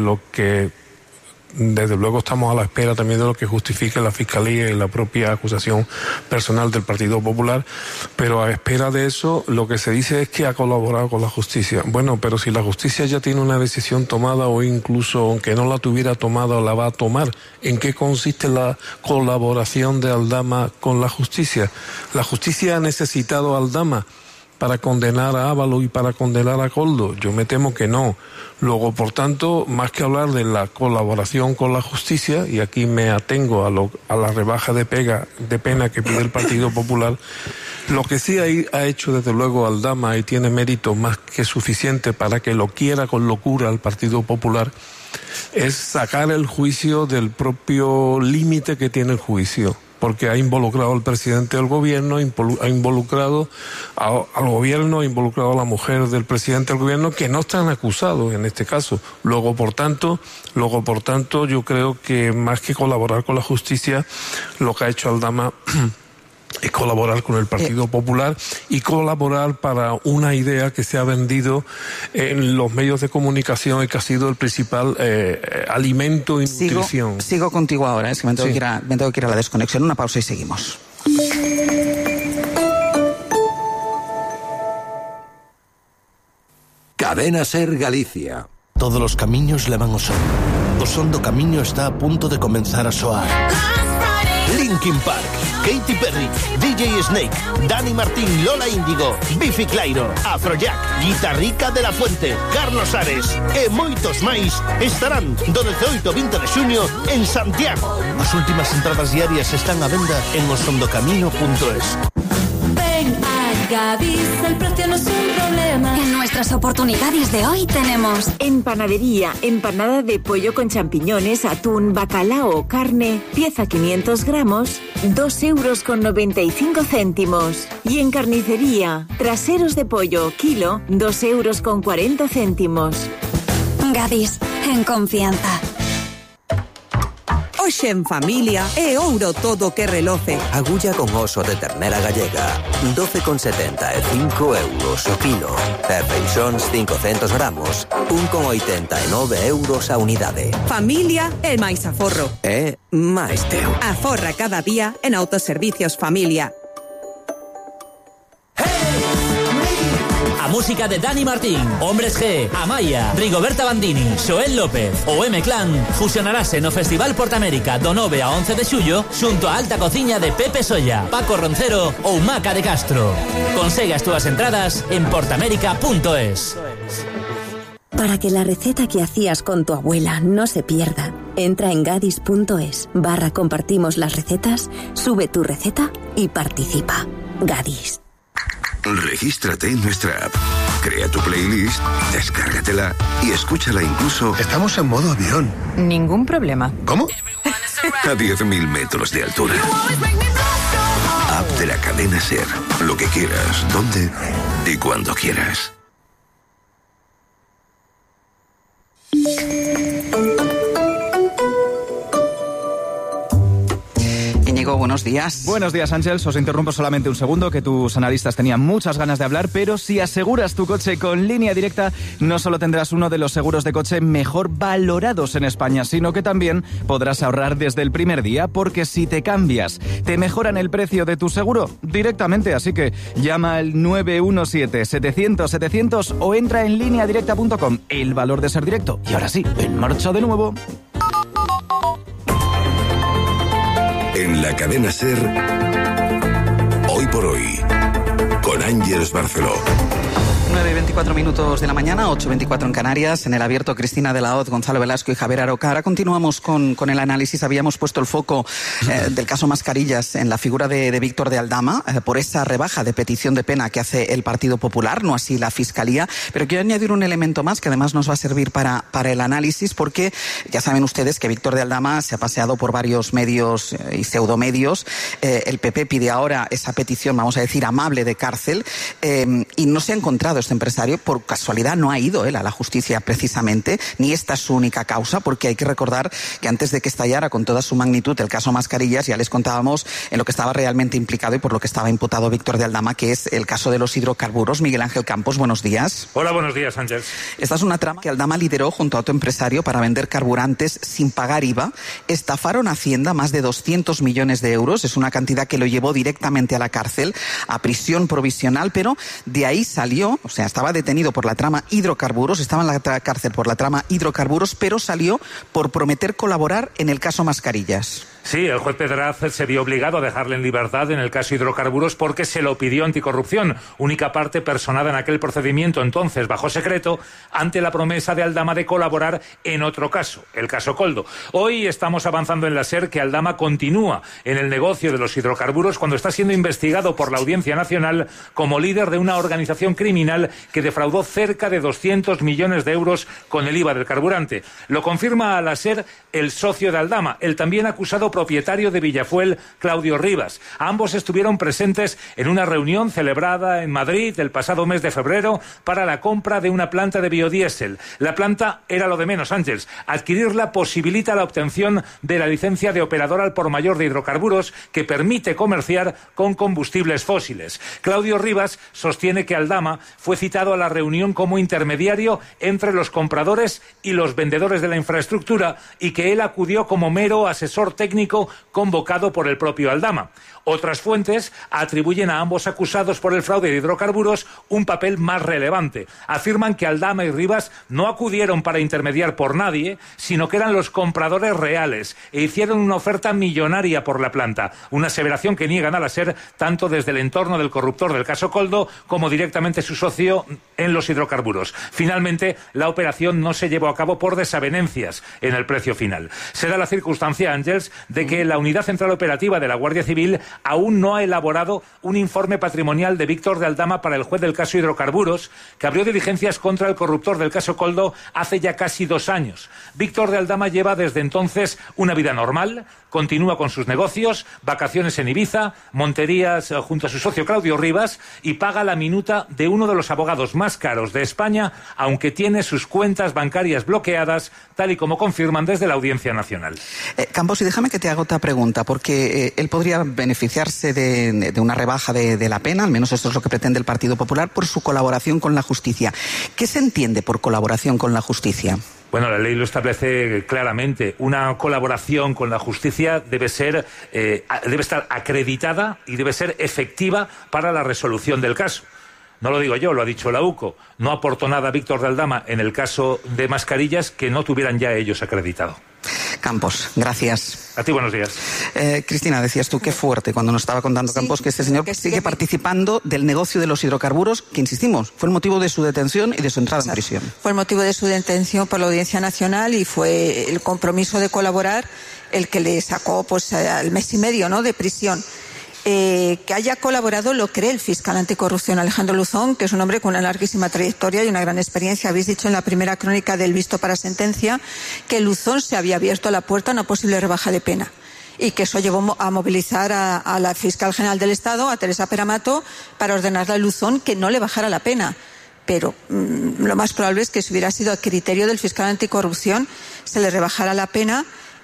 Speaker 13: desde luego estamos a la espera también de lo que justifique la Fiscalía y la propia acusación personal del Partido Popular, pero a espera de eso lo que se dice es que ha colaborado con la justicia. Bueno, pero si la justicia ya tiene una decisión tomada, o incluso aunque no la tuviera tomada, la va a tomar, ¿en qué consiste la colaboración de Aldama con la justicia? ¿La justicia ha necesitado a Aldama para condenar a Ábalos y para condenar a Koldo? Yo me temo que no. Luego, por tanto, más que hablar de la colaboración con la justicia, y aquí me atengo a la rebaja de pena que pide el Partido Popular, lo que sí ha hecho desde luego Aldama, y tiene mérito más que suficiente para que lo quiera con locura el Partido Popular, es sacar el juicio del propio límite que tiene el juicio, porque ha involucrado al presidente del gobierno, ha involucrado al gobierno, ha involucrado a la mujer del presidente del gobierno, que no están acusados en este caso. Luego, por tanto, yo creo que más que colaborar con la justicia, lo que ha hecho Aldama es colaborar con el Partido Popular y colaborar para una idea que se ha vendido en los medios de comunicación y que ha sido el principal alimento y nutrición.
Speaker 1: Sigo contigo ahora, es que me tengo que ir a la desconexión. Una pausa y seguimos.
Speaker 2: Cadena Ser Galicia.
Speaker 14: Todos los camiños levan ao son. O son do camiño está a punto de comenzar a soar. Linkin Park, Katy Perry, DJ Snake, Dani Martín, Lola Índigo, Biffy Clyro, Afrojack, Guitarrica de la Fuente, Carlos Ares e moitos máis estarán do 18 ao 20 de xuño en Santiago. As últimas entradas diarias están a venda en osondocamino.es.
Speaker 20: Ven a Gadis, el precio no es un problema.
Speaker 21: En nuestras oportunidades de hoy tenemos
Speaker 15: en panadería, empanada de pollo con champiñones, atún, bacalao o carne, pieza 500 gramos, 2,95 €. Y en carnicería, traseros de pollo, kilo, 2,40 €.
Speaker 21: Gadis, en confianza.
Speaker 16: Hoxe en familia é ouro todo que reloce.
Speaker 17: Agulla con oso de ternera gallega, 12,75 € o kilo. E feixóns 500 gramos, 1,89 € a unidade.
Speaker 16: Familia é máis aforro.
Speaker 17: É máis teu.
Speaker 16: Aforra cada día en Autoservicios Familia.
Speaker 18: A música de Dani Martín, Hombres G, Amaya, Rigoberta Bandini, Xoel López ou M-Clan fusionarase no Festival Portamérica do 9 a 11 de xullo xunto a alta cociña de Pepe Solla, Paco Roncero ou Maca de Castro. Consegue as túas entradas en portamérica.es.
Speaker 21: Para que la receta que hacías con tu abuela no se pierda, entra en gadis.es/compartimos las recetas, sube tu receta y participa. Gadis.
Speaker 3: Regístrate en nuestra app, crea tu playlist, descárgatela y escúchala incluso...
Speaker 14: Estamos en modo avión.
Speaker 15: Ningún problema.
Speaker 14: ¿Cómo?
Speaker 3: A 10.000 metros de altura. App de la cadena Ser. Lo que quieras, donde y cuando quieras.
Speaker 1: buenos días.
Speaker 7: Buenos días, Ángels. Os interrumpo solamente un segundo, que tus analistas tenían muchas ganas de hablar, pero si aseguras tu coche con Línea Directa, no solo tendrás uno de los seguros de coche mejor valorados en España, sino que también podrás ahorrar desde el primer día, porque si te cambias, te mejoran el precio de tu seguro directamente. Así que llama al 917-700-700 o entra en lineadirecta.com. El valor de ser directo. Y ahora sí, en marcha de nuevo.
Speaker 3: En la cadena SER, Hoy por Hoy, con Ángeles Barceló.
Speaker 1: 9:24 de la mañana, 8:24 en Canarias. En el abierto, Cristina de la Hoz, Gonzalo Velasco y Javier Aroca. Ahora continuamos con el análisis. Habíamos puesto el foco del caso Mascarillas en la figura de Víctor de Aldama por esa rebaja de petición de pena que hace el Partido Popular, no así la Fiscalía. Pero quiero añadir un elemento más que además nos va a servir para el análisis, porque ya saben ustedes que Víctor de Aldama se ha paseado por varios medios y pseudomedios. El PP pide ahora esa petición, vamos a decir, amable de cárcel, y no se ha encontrado este empresario. Por casualidad no ha ido él a la justicia precisamente, ni esta es su única causa, porque hay que recordar que antes de que estallara con toda su magnitud el caso Mascarillas, ya les contábamos en lo que estaba realmente implicado y por lo que estaba imputado Víctor de Aldama, que es el caso de los hidrocarburos. Miguel Ángel Campos, buenos días.
Speaker 19: Hola, buenos días, Ángel.
Speaker 1: Esta es una trama que Aldama lideró junto a otro empresario para vender carburantes sin pagar IVA. Estafaron a Hacienda más de 200 millones de euros. Es una cantidad que lo llevó directamente a la cárcel, a prisión provisional, pero de ahí salió. O sea, estaba detenido por la trama hidrocarburos, estaba en la cárcel por la trama hidrocarburos, pero salió por prometer colaborar en el caso Mascarillas.
Speaker 19: Sí, el juez Pedraz se vio obligado a dejarle en libertad en el caso hidrocarburos porque se lo pidió Anticorrupción, única parte personada en aquel procedimiento entonces bajo secreto, ante la promesa de Aldama de colaborar en otro caso, el caso Koldo. Hoy estamos avanzando en la SER que Aldama continúa en el negocio de los hidrocarburos cuando está siendo investigado por la Audiencia Nacional como líder de una organización criminal que defraudó cerca de 200 millones de euros con el IVA del carburante. Lo confirma a la SER el socio de Aldama, el también acusado propietario de Villafuel, Claudio Rivas. Ambos estuvieron presentes en una reunión celebrada en Madrid el pasado mes de febrero para la compra de una planta de biodiesel. La planta era lo de menos, Ángels. Adquirirla posibilita la obtención de la licencia de operador al por mayor de hidrocarburos que permite comerciar con combustibles fósiles. Claudio Rivas sostiene que Aldama fue citado a la reunión como intermediario entre los compradores y los vendedores de la infraestructura y que él acudió como mero asesor técnico convocado por el propio Aldama. Otras fuentes atribuyen a ambos acusados por el fraude de hidrocarburos un papel más relevante. Afirman que Aldama y Rivas no acudieron para intermediar por nadie, sino que eran los compradores reales e hicieron una oferta millonaria por la planta. Una aseveración que niegan a la SER tanto desde el entorno del corruptor del caso Koldo como directamente su socio en los hidrocarburos. Finalmente, la operación no se llevó a cabo por desavenencias en el precio final. Se da la circunstancia, Ángels, de que la Unidad Central Operativa de la Guardia Civil aún no ha elaborado un informe patrimonial de Víctor de Aldama para el juez del caso hidrocarburos, que abrió diligencias contra el corruptor del caso Koldo hace ya casi 2 años. Víctor de Aldama lleva desde entonces una vida normal, continúa con sus negocios, vacaciones en Ibiza, monterías junto a su socio Claudio Rivas y paga la minuta de uno de los abogados más caros de España, aunque tiene sus cuentas bancarias bloqueadas, tal y como confirman desde la Audiencia Nacional.
Speaker 1: Campos, y déjame que te haga otra pregunta, porque él podría beneficiarse de una rebaja de la pena, al menos esto es lo que pretende el Partido Popular, por su colaboración con la justicia. ¿Qué se entiende por colaboración con la justicia?
Speaker 19: Bueno, la ley lo establece claramente. Una colaboración con la justicia debe estar acreditada y debe ser efectiva para la resolución del caso. No lo digo yo, lo ha dicho la UCO. No aportó nada a Víctor de Aldama en el caso de Mascarillas que no tuvieran ya ellos acreditado.
Speaker 1: Campos, gracias.
Speaker 19: A ti, buenos días.
Speaker 1: Cristina, decías tú qué fuerte cuando nos estaba contando Campos que este señor sigue participando del negocio de los hidrocarburos, que insistimos, fue el motivo de su detención y de su entrada en prisión.
Speaker 22: Fue el motivo de su detención por la Audiencia Nacional y fue el compromiso de colaborar el que le sacó pues al mes y medio, ¿no?, de prisión. Que haya colaborado lo cree el fiscal anticorrupción Alejandro Luzón, que es un hombre con una larguísima trayectoria y una gran experiencia. Habéis dicho en la primera crónica del visto para sentencia que Luzón se había abierto la puerta a una posible rebaja de pena y que eso llevó a movilizar a la fiscal general del Estado, a Teresa Peramato, para ordenarle a Luzón que no le bajara la pena. Pero lo más probable es que si hubiera sido a criterio del fiscal anticorrupción se le rebajara la pena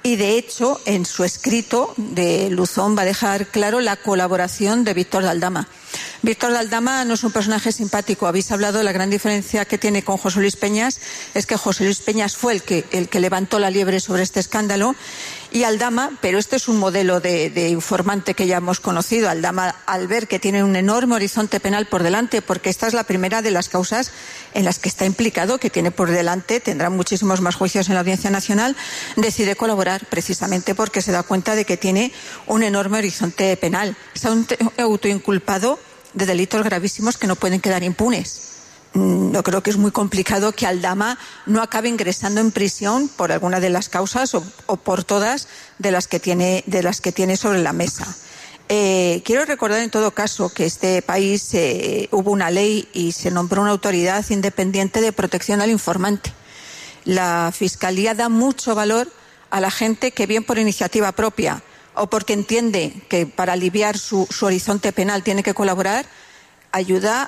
Speaker 22: y de hecho en su escrito de Luzón va a dejar claro la colaboración de Víctor de Aldama. Víctor de Aldama no es un personaje simpático. Habéis hablado de la gran diferencia que tiene con José Luis Peñas, es que José Luis Peñas fue el que levantó la liebre sobre este escándalo, y Aldama, pero este es un modelo de informante que ya hemos conocido. Aldama, al ver que tiene un enorme horizonte penal por delante, porque esta es la primera de las causas en las que está implicado, que tiene por delante, tendrá muchísimos más juicios en la Audiencia Nacional, decide colaborar precisamente porque se da cuenta de que tiene un enorme horizonte penal. Se ha autoinculpado de delitos gravísimos que no pueden quedar impunes. Yo creo que es muy complicado que Aldama no acabe ingresando en prisión por alguna de las causas o por todas de las que tiene sobre la mesa. Quiero recordar en todo caso que este país hubo una ley y se nombró una autoridad independiente de protección al informante. La Fiscalía da mucho valor a la gente que, bien por iniciativa propia o porque entiende que para aliviar su horizonte penal tiene que colaborar, ayuda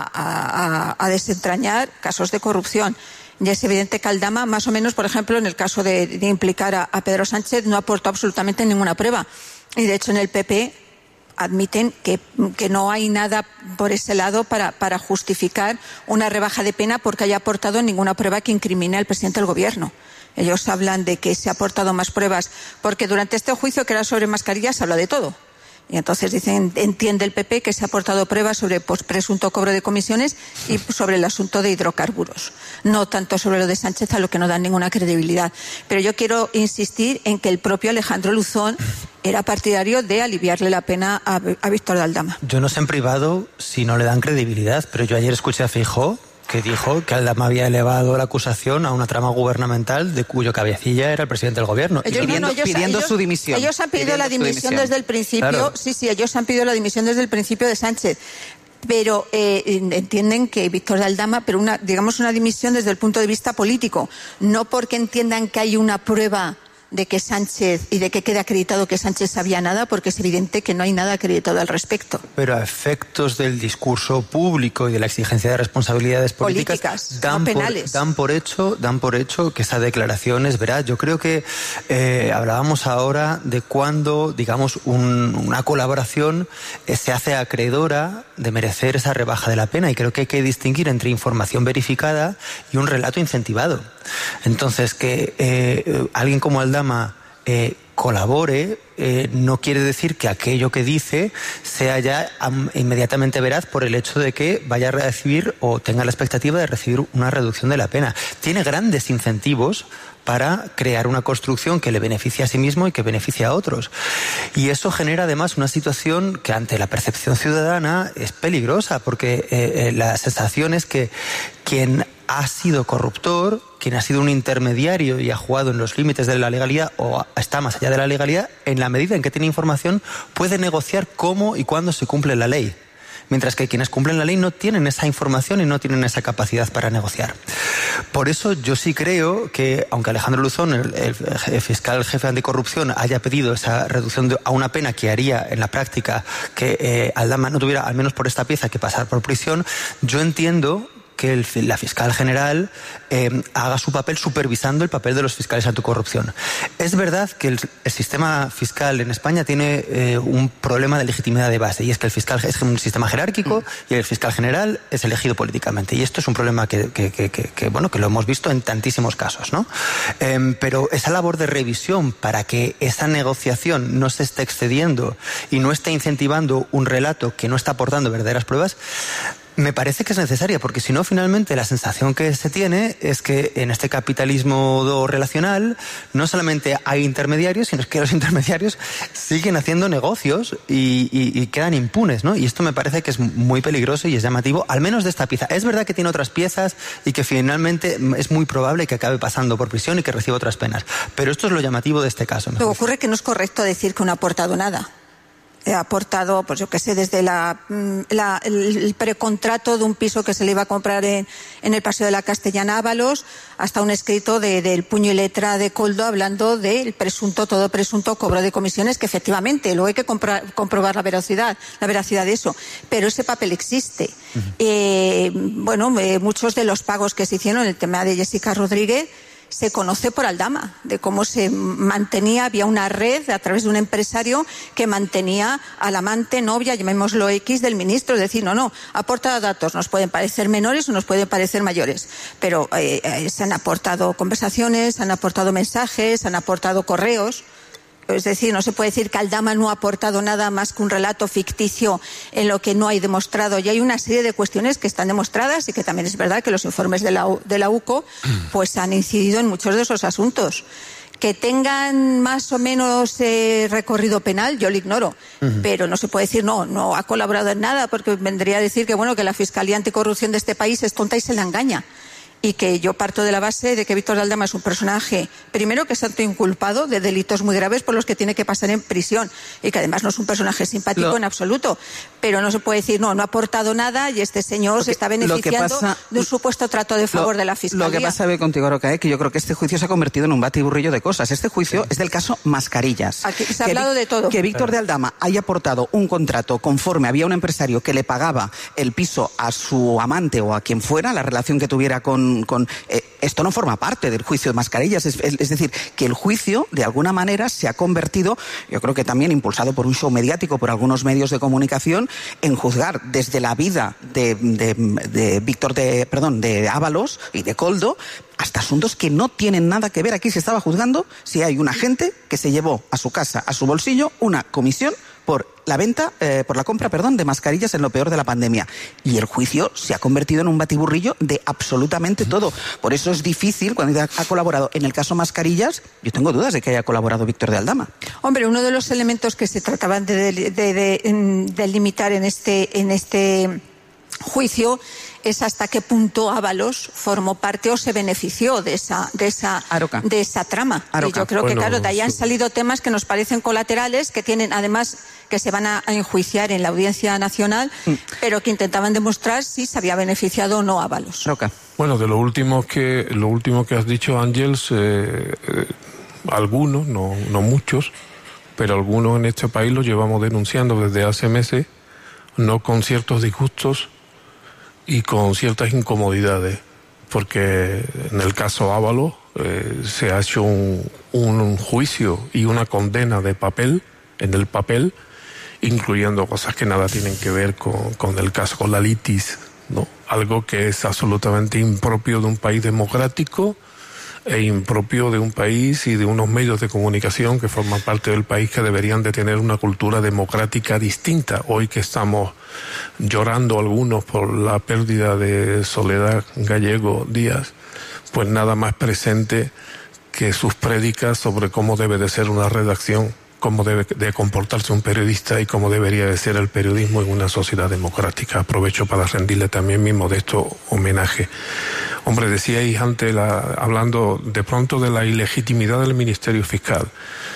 Speaker 22: a desentrañar casos de corrupción. Ya es evidente que Aldama, más o menos, por ejemplo, en el caso de implicar a Pedro Sánchez, no aportó absolutamente ninguna prueba. Y de hecho en el PP admiten que no hay nada por ese lado para justificar una rebaja de pena porque haya aportado ninguna prueba que incrimine al presidente del gobierno. Ellos hablan de que se ha aportado más pruebas porque durante este juicio, que era sobre mascarillas, se habla de todo. Y entonces dicen, entiende el PP que se ha aportado pruebas sobre presunto cobro de comisiones y sobre el asunto de hidrocarburos. No tanto sobre lo de Sánchez, a lo que no dan ninguna credibilidad. Pero yo quiero insistir en que el propio Alejandro Luzón era partidario de aliviarle la pena a Víctor de Aldama.
Speaker 4: Yo no sé en privado si no le dan credibilidad, pero yo ayer escuché a Feijóo que dijo que Aldama había elevado la acusación a una trama gubernamental de cuyo cabecilla era el presidente del gobierno.
Speaker 1: Pidiendo su dimisión.
Speaker 22: Ellos han pedido la dimisión desde el principio. Claro. Sí, ellos han pedido la dimisión desde el principio de Sánchez. Pero entienden que Víctor de Aldama, pero una dimisión desde el punto de vista político, no porque entiendan que hay una prueba de que Sánchez y de que quede acreditado que Sánchez sabía nada, porque es evidente que no hay nada acreditado al respecto.
Speaker 4: Pero a efectos del discurso público y de la exigencia de responsabilidades políticas
Speaker 22: no penales.
Speaker 4: Dan por hecho que esa declaración es veraz. Yo creo que hablábamos ahora de cuando, digamos, una colaboración se hace acreedora de merecer esa rebaja de la pena, y creo que hay que distinguir entre información verificada y un relato incentivado. Entonces, que alguien como Aldama colabore no quiere decir que aquello que dice sea ya inmediatamente veraz por el hecho de que vaya a recibir o tenga la expectativa de recibir una reducción de la pena. Tiene grandes incentivos para crear una construcción que le beneficie a sí mismo y que beneficie a otros. Y eso genera además una situación que ante la percepción ciudadana es peligrosa, porque la sensación es que quien ha sido corruptor, quien ha sido un intermediario y ha jugado en los límites de la legalidad o está más allá de la legalidad, en la medida en que tiene información, puede negociar cómo y cuándo se cumple la ley. Mientras que quienes cumplen la ley no tienen esa información y no tienen esa capacidad para negociar. Por eso yo sí creo que, aunque Alejandro Luzón, el fiscal jefe anticorrupción, haya pedido esa reducción a una pena que haría en la práctica que Aldama no tuviera, al menos por esta pieza, que pasar por prisión, yo entiendo que la fiscal general haga su papel supervisando el papel de los fiscales anticorrupción. Es verdad que el sistema fiscal en España tiene un problema de legitimidad de base, y es que el fiscal es un sistema jerárquico y el fiscal general es elegido políticamente, y esto es un problema que lo hemos visto en tantísimos casos, ¿no? Pero esa labor de revisión para que esa negociación no se esté excediendo y no esté incentivando un relato que no está aportando verdaderas pruebas, me parece que es necesaria, porque si no, finalmente la sensación que se tiene es que en este capitalismo relacional no solamente hay intermediarios, sino que los intermediarios siguen haciendo negocios y quedan impunes, ¿no? Y esto me parece que es muy peligroso y es llamativo, al menos de esta pieza. Es verdad que tiene otras piezas y que finalmente es muy probable que acabe pasando por prisión y que reciba otras penas, pero esto es lo llamativo de este caso.
Speaker 22: Pero ocurre que no es correcto decir que no ha aportado nada. Ha aportado, pues yo qué sé, desde el precontrato de un piso que se le iba a comprar en el Paseo de la Castellana Ábalos, hasta un escrito del puño y letra de Koldo hablando del todo presunto cobro de comisiones, que efectivamente luego hay que comprobar la veracidad de eso, pero ese papel existe.
Speaker 4: Uh-huh.
Speaker 22: Muchos de los pagos que se hicieron, el tema de Jessica Rodríguez, se conoce por Aldama, de cómo se mantenía, había una red a través de un empresario que mantenía al amante, novia, llamémoslo X, del ministro. Es decir, no, ha aportado datos, nos pueden parecer menores o nos pueden parecer mayores, pero se han aportado conversaciones, se han aportado mensajes, se han aportado correos. Es decir, no se puede decir que Aldama no ha aportado nada más que un relato ficticio en lo que no hay demostrado. Y hay una serie de cuestiones que están demostradas y que también es verdad que los informes de la UCO pues han incidido en muchos de esos asuntos. Que tengan más o menos recorrido penal, yo lo ignoro. Pero no se puede decir, no ha colaborado en nada, porque vendría a decir que, bueno, que la Fiscalía Anticorrupción de este país es tonta y se la engaña. Y que yo parto de la base de que Víctor de Aldama es un personaje, primero, que es autoinculpado de delitos muy graves por los que tiene que pasar en prisión, y que además no es un personaje simpático en absoluto. Pero no se puede decir, no ha aportado nada y este señor se está beneficiando de un supuesto trato de favor de la Fiscalía.
Speaker 1: Lo que pasa contigo, Roca, que yo creo que este juicio se ha convertido en un batiburrillo de cosas. Este juicio es del caso Mascarillas.
Speaker 22: Aquí se ha hablado de todo.
Speaker 1: Que Víctor de Aldama haya aportado un contrato conforme había un empresario que le pagaba el piso a su amante o a quien fuera, la relación que tuviera con esto no forma parte del juicio de Mascarillas. Es decir, que el juicio, de alguna manera, se ha convertido, yo creo que también impulsado por un show mediático, por algunos medios de comunicación, en juzgar desde la vida de Ábalos y de Koldo, hasta asuntos que no tienen nada que ver. Aquí se estaba juzgando si hay un agente que se llevó a su casa, a su bolsillo, una comisión por la compra de mascarillas en lo peor de la pandemia. Y el juicio se ha convertido en un batiburrillo de absolutamente todo. Por eso es difícil, cuando ha colaborado en el caso Mascarillas, yo tengo dudas de que haya colaborado Víctor de Aldama.
Speaker 22: Hombre, uno de los elementos que se trataban de limitar en este juicio es hasta qué punto Ábalos formó parte o se benefició de esa trama.
Speaker 1: Aroca.
Speaker 22: Y yo creo que, claro, de ahí han salido temas que nos parecen colaterales, que tienen, además, que se van a enjuiciar en la Audiencia Nacional, pero que intentaban demostrar si se había beneficiado o no Ábalos.
Speaker 1: Aroca.
Speaker 13: Bueno, de lo último que has dicho, Ángels, algunos, no muchos, pero algunos en este país lo llevamos denunciando desde hace meses, no con ciertos disgustos y con ciertas incomodidades, porque en el caso Ábalos se ha hecho un juicio y una condena de papel, en el papel, incluyendo cosas que nada tienen que ver con el caso, con la litis, ¿no? Algo que es absolutamente impropio de un país democrático e impropio de un país y de unos medios de comunicación que forman parte del país, que deberían de tener una cultura democrática distinta. Hoy que estamos llorando algunos por la pérdida de Soledad Gallego Díaz, pues nada más presente que sus prédicas sobre cómo debe de ser una redacción, cómo debe de comportarse un periodista y cómo debería de ser el periodismo en una sociedad democrática. Aprovecho para rendirle también mi modesto homenaje. Hombre, decíais antes, hablando de pronto de la ilegitimidad del Ministerio Fiscal.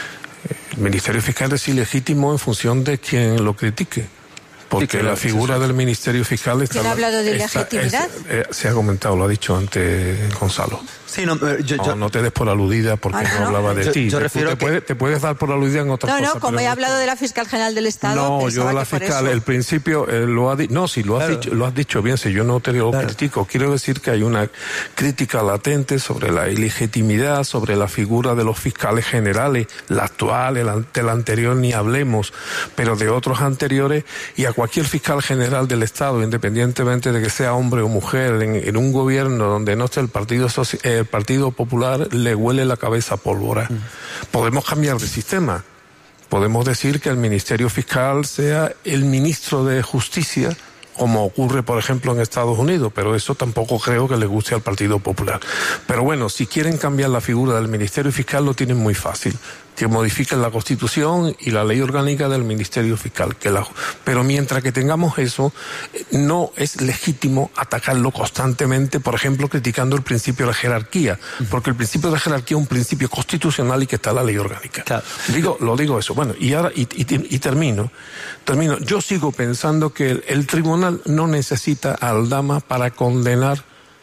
Speaker 13: El Ministerio Fiscal es ilegítimo en función de quien lo critique. Porque la figura del Ministerio Fiscal está...
Speaker 22: ¿Quién ha hablado de ilegitimidad?
Speaker 13: Se ha comentado, lo ha dicho antes Gonzalo.
Speaker 4: Sí,
Speaker 13: no te des por aludida porque no hablaba de ti.
Speaker 4: Yo refiero
Speaker 13: te puedes dar por aludida en otras cosas.
Speaker 22: No, como he hablado de la Fiscal General del Estado...
Speaker 13: No, yo la fiscal, el principio lo ha dicho... No, si lo has dicho bien, si yo no te lo critico. Quiero decir que hay una crítica latente sobre la ilegitimidad, sobre la figura de los fiscales generales, la actual, del anterior ni hablemos, pero de otros anteriores, y a cualquier fiscal general del Estado, independientemente de que sea hombre o mujer, en un gobierno donde no esté el Partido Popular, le huele la cabeza a pólvora. Podemos cambiar de sistema. Podemos decir que el Ministerio Fiscal sea el ministro de Justicia, como ocurre, por ejemplo, en Estados Unidos, pero eso tampoco creo que le guste al Partido Popular. Pero bueno, si quieren cambiar la figura del Ministerio Fiscal, lo tienen muy fácil. Que modifiquen la Constitución y la ley orgánica del Ministerio Fiscal. Pero mientras que tengamos eso, no es legítimo atacarlo constantemente, por ejemplo, criticando el principio de jerarquía, porque el principio de jerarquía es un principio constitucional y que está en la ley orgánica. Claro. Lo digo eso. Bueno, y ahora y termino. Yo sigo pensando que el tribunal no necesita a Aldama para condenar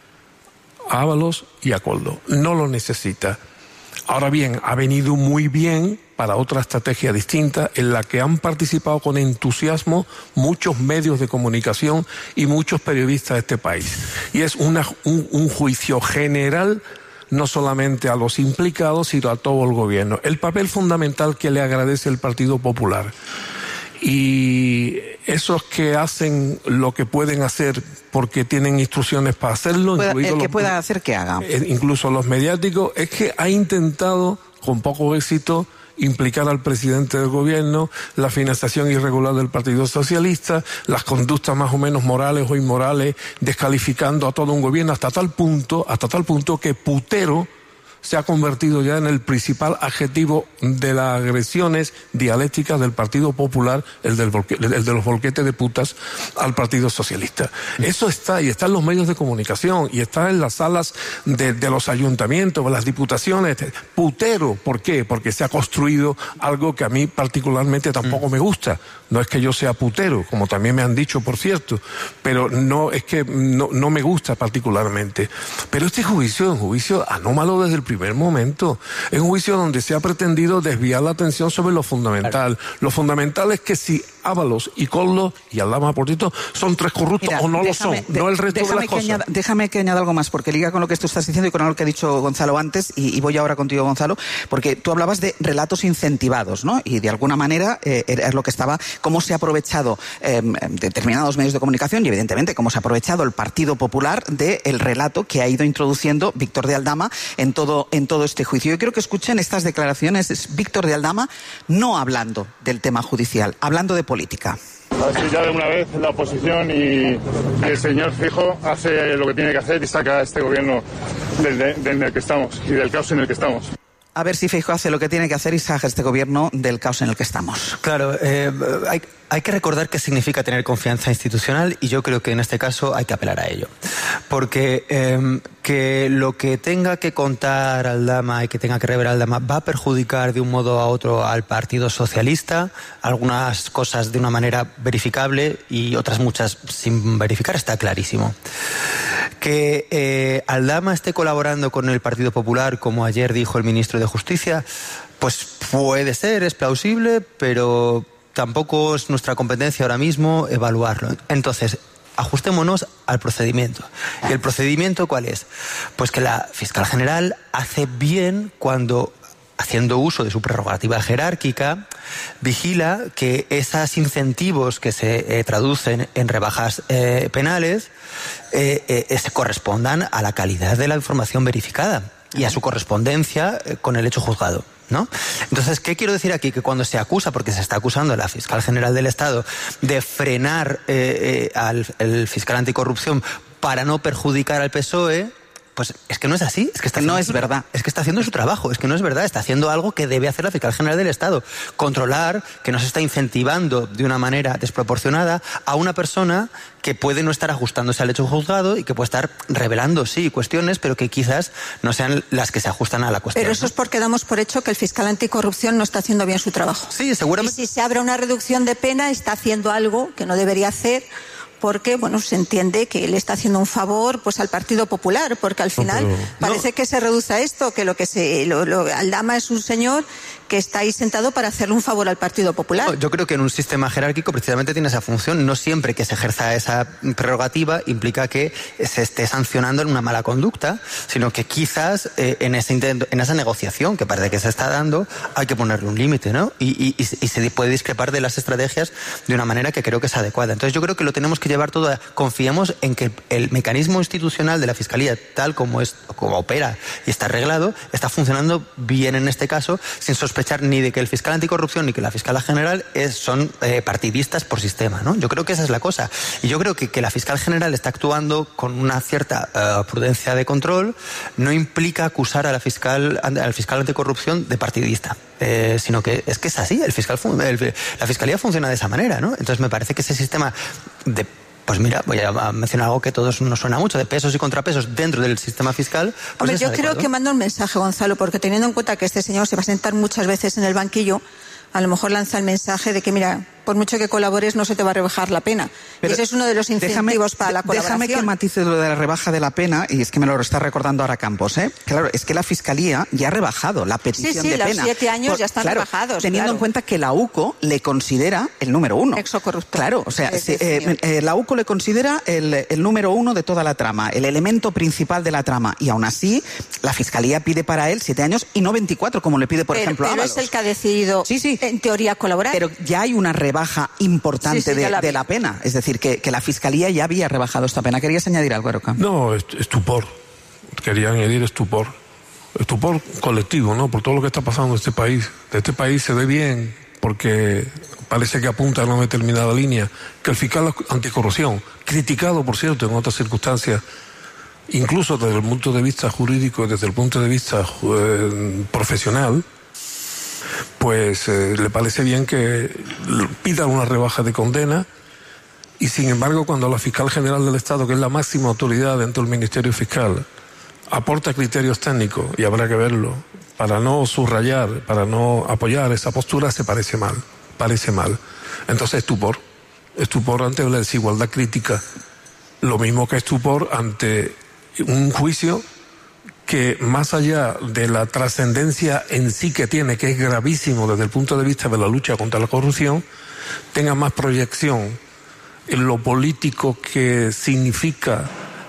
Speaker 13: a Ábalos y a Koldo. No lo necesita. Ahora bien, ha venido muy bien para otra estrategia distinta en la que han participado con entusiasmo muchos medios de comunicación y muchos periodistas de este país. Y es un juicio general no solamente a los implicados, sino a todo el gobierno. El papel fundamental que le agradece el Partido Popular. Y esos que hacen lo que pueden hacer porque tienen instrucciones para hacerlo,
Speaker 1: el que pueda hacer que haga,
Speaker 13: incluso los mediáticos, es que ha intentado con poco éxito implicar al presidente del gobierno, la financiación irregular del Partido Socialista, las conductas más o menos morales o inmorales, descalificando a todo un gobierno hasta tal punto que putero se ha convertido ya en el principal adjetivo de las agresiones dialécticas del Partido Popular, el de los volquetes de putas al Partido Socialista. Eso está, y está en los medios de comunicación, y está en las salas de los ayuntamientos, de las diputaciones. Putero, ¿por qué? Porque se ha construido algo que a mí particularmente tampoco me gusta. No es que yo sea putero, como también me han dicho, por cierto, pero no es que no me gusta particularmente. Pero este juicio es un juicio anómalo desde el primer momento. Es un juicio donde se ha pretendido desviar la atención sobre lo fundamental. Claro. Lo fundamental es que si Ábalos y Koldo y Aldama, por cierto, son tres corruptos. Mira, o no lo son, no el resto de las cosas.
Speaker 1: Déjame que añada algo más, porque liga con lo que tú estás diciendo y con lo que ha dicho Gonzalo antes, y voy ahora contigo, Gonzalo, porque tú hablabas de relatos incentivados, ¿no? Y de alguna manera es lo que estaba, cómo se ha aprovechado determinados medios de comunicación y evidentemente cómo se ha aprovechado el Partido Popular del relato que ha ido introduciendo Víctor de Aldama en todo este juicio. Yo quiero que escuchen estas declaraciones. Es Víctor de Aldama no hablando del tema judicial, hablando de política.
Speaker 8: A ver si ya de una vez la oposición y el señor Feijóo hace lo que tiene que hacer y saca a este gobierno del que estamos y del caos en el que estamos.
Speaker 1: A ver si Feijóo hace lo que tiene que hacer y saca este gobierno del caos en el que estamos.
Speaker 4: Claro, hay que recordar qué significa tener confianza institucional, y yo creo que en este caso hay que apelar a ello. Porque que lo que tenga que contar Aldama y que tenga que revelar Aldama va a perjudicar de un modo a otro al Partido Socialista, algunas cosas de una manera verificable y otras muchas sin verificar, está clarísimo. Que Aldama esté colaborando con el Partido Popular, como ayer dijo el ministro de Justicia, pues puede ser, es plausible, pero tampoco es nuestra competencia ahora mismo evaluarlo. Entonces, ajustémonos al procedimiento. ¿Y el procedimiento cuál es? Pues que la fiscal general hace bien cuando, haciendo uso de su prerrogativa jerárquica, vigila que esos incentivos que se traducen en rebajas penales se correspondan a la calidad de la información verificada y a su correspondencia con el hecho juzgado, ¿no? Entonces, ¿qué quiero decir aquí? Que cuando se acusa, porque se está acusando a la fiscal general del Estado de frenar al fiscal anticorrupción para no perjudicar al PSOE, pues es que no es así, es que está
Speaker 1: no es verdad.
Speaker 4: Es que está haciendo su trabajo, es que no es verdad, está haciendo algo que debe hacer la fiscal general del Estado, controlar que no se está incentivando de una manera desproporcionada a una persona que puede no estar ajustándose al hecho juzgado y que puede estar revelando, sí, cuestiones, pero que quizás no sean las que se ajustan a la cuestión.
Speaker 22: Pero eso es porque damos por hecho que el fiscal anticorrupción no está haciendo bien su trabajo.
Speaker 4: Sí, seguramente.
Speaker 22: Y si se abre una reducción de pena, está haciendo algo que no debería hacer, porque, bueno, se entiende que él está haciendo un favor pues al Partido Popular, porque al final parece que se reduce a esto, que Aldama es un señor que está ahí sentado para hacerle un favor al Partido Popular.
Speaker 4: Yo creo que en un sistema jerárquico precisamente tiene esa función. No siempre que se ejerza esa prerrogativa implica que se esté sancionando en una mala conducta, sino que quizás en ese intento, en esa negociación que parece que se está dando, hay que ponerle un límite, ¿no? Y se puede discrepar de las estrategias de una manera que creo que es adecuada. Entonces yo creo que lo tenemos que llevar todo confiemos en que el mecanismo institucional de la Fiscalía, tal como opera y está arreglado, está funcionando bien en este caso, sin sospechar ni de que el fiscal anticorrupción ni que la fiscal general son partidistas por sistema, ¿no? Yo creo que esa es la cosa. Y yo creo que la fiscal general está actuando con una cierta prudencia de control, no implica acusar al fiscal anticorrupción de partidista, sino que es así, la Fiscalía funciona de esa manera, ¿no? Entonces me parece que ese sistema pues mira, voy a mencionar algo que a todos nos suena mucho, de pesos y contrapesos dentro del sistema fiscal. Pues
Speaker 22: hombre, yo creo que manda un mensaje, Gonzalo, porque teniendo en cuenta que este señor se va a sentar muchas veces en el banquillo, a lo mejor lanza el mensaje de que, mira, por mucho que colabores no se te va a rebajar la pena. Pero ese es uno de los incentivos para la colaboración.
Speaker 1: Déjame que matice lo de la rebaja de la pena, y es que me lo está recordando ahora Campos, ¿eh? Claro, es que la Fiscalía ya ha rebajado la petición de pena.
Speaker 22: Sí, los 7 años ya están rebajados.
Speaker 1: Teniendo en cuenta que la UCO le considera el número 1.
Speaker 22: Exocorruptor.
Speaker 1: Claro, o sea, la UCO le considera el número 1 de toda la trama, el elemento principal de la trama, y aún así la Fiscalía pide para él 7 años y no 24, como le pide, por ejemplo,
Speaker 22: Ábalos. Pero es el que ha decidido, en teoría, colaborar.
Speaker 1: Pero ya hay una rebaja importante de la pena. Es decir, que la Fiscalía ya había rebajado esta pena. ¿Querías añadir algo, Eroca?
Speaker 13: No, estupor. Quería añadir estupor. Estupor colectivo, ¿no? Por todo lo que está pasando en este país. De este país se ve bien, porque parece que apunta a una determinada línea, que el fiscal anticorrupción, criticado, por cierto, en otras circunstancias, incluso desde el punto de vista jurídico, desde el punto de vista profesional, pues le parece bien que pida una rebaja de condena, y sin embargo cuando la Fiscal General del Estado, que es la máxima autoridad dentro del Ministerio Fiscal, aporta criterios técnicos, y habrá que verlo, para no subrayar, para no apoyar esa postura, se parece mal. Entonces estupor ante la desigualdad crítica, lo mismo que estupor ante un juicio que, más allá de la trascendencia en sí que tiene, que es gravísimo desde el punto de vista de la lucha contra la corrupción, tenga más proyección en lo político que significa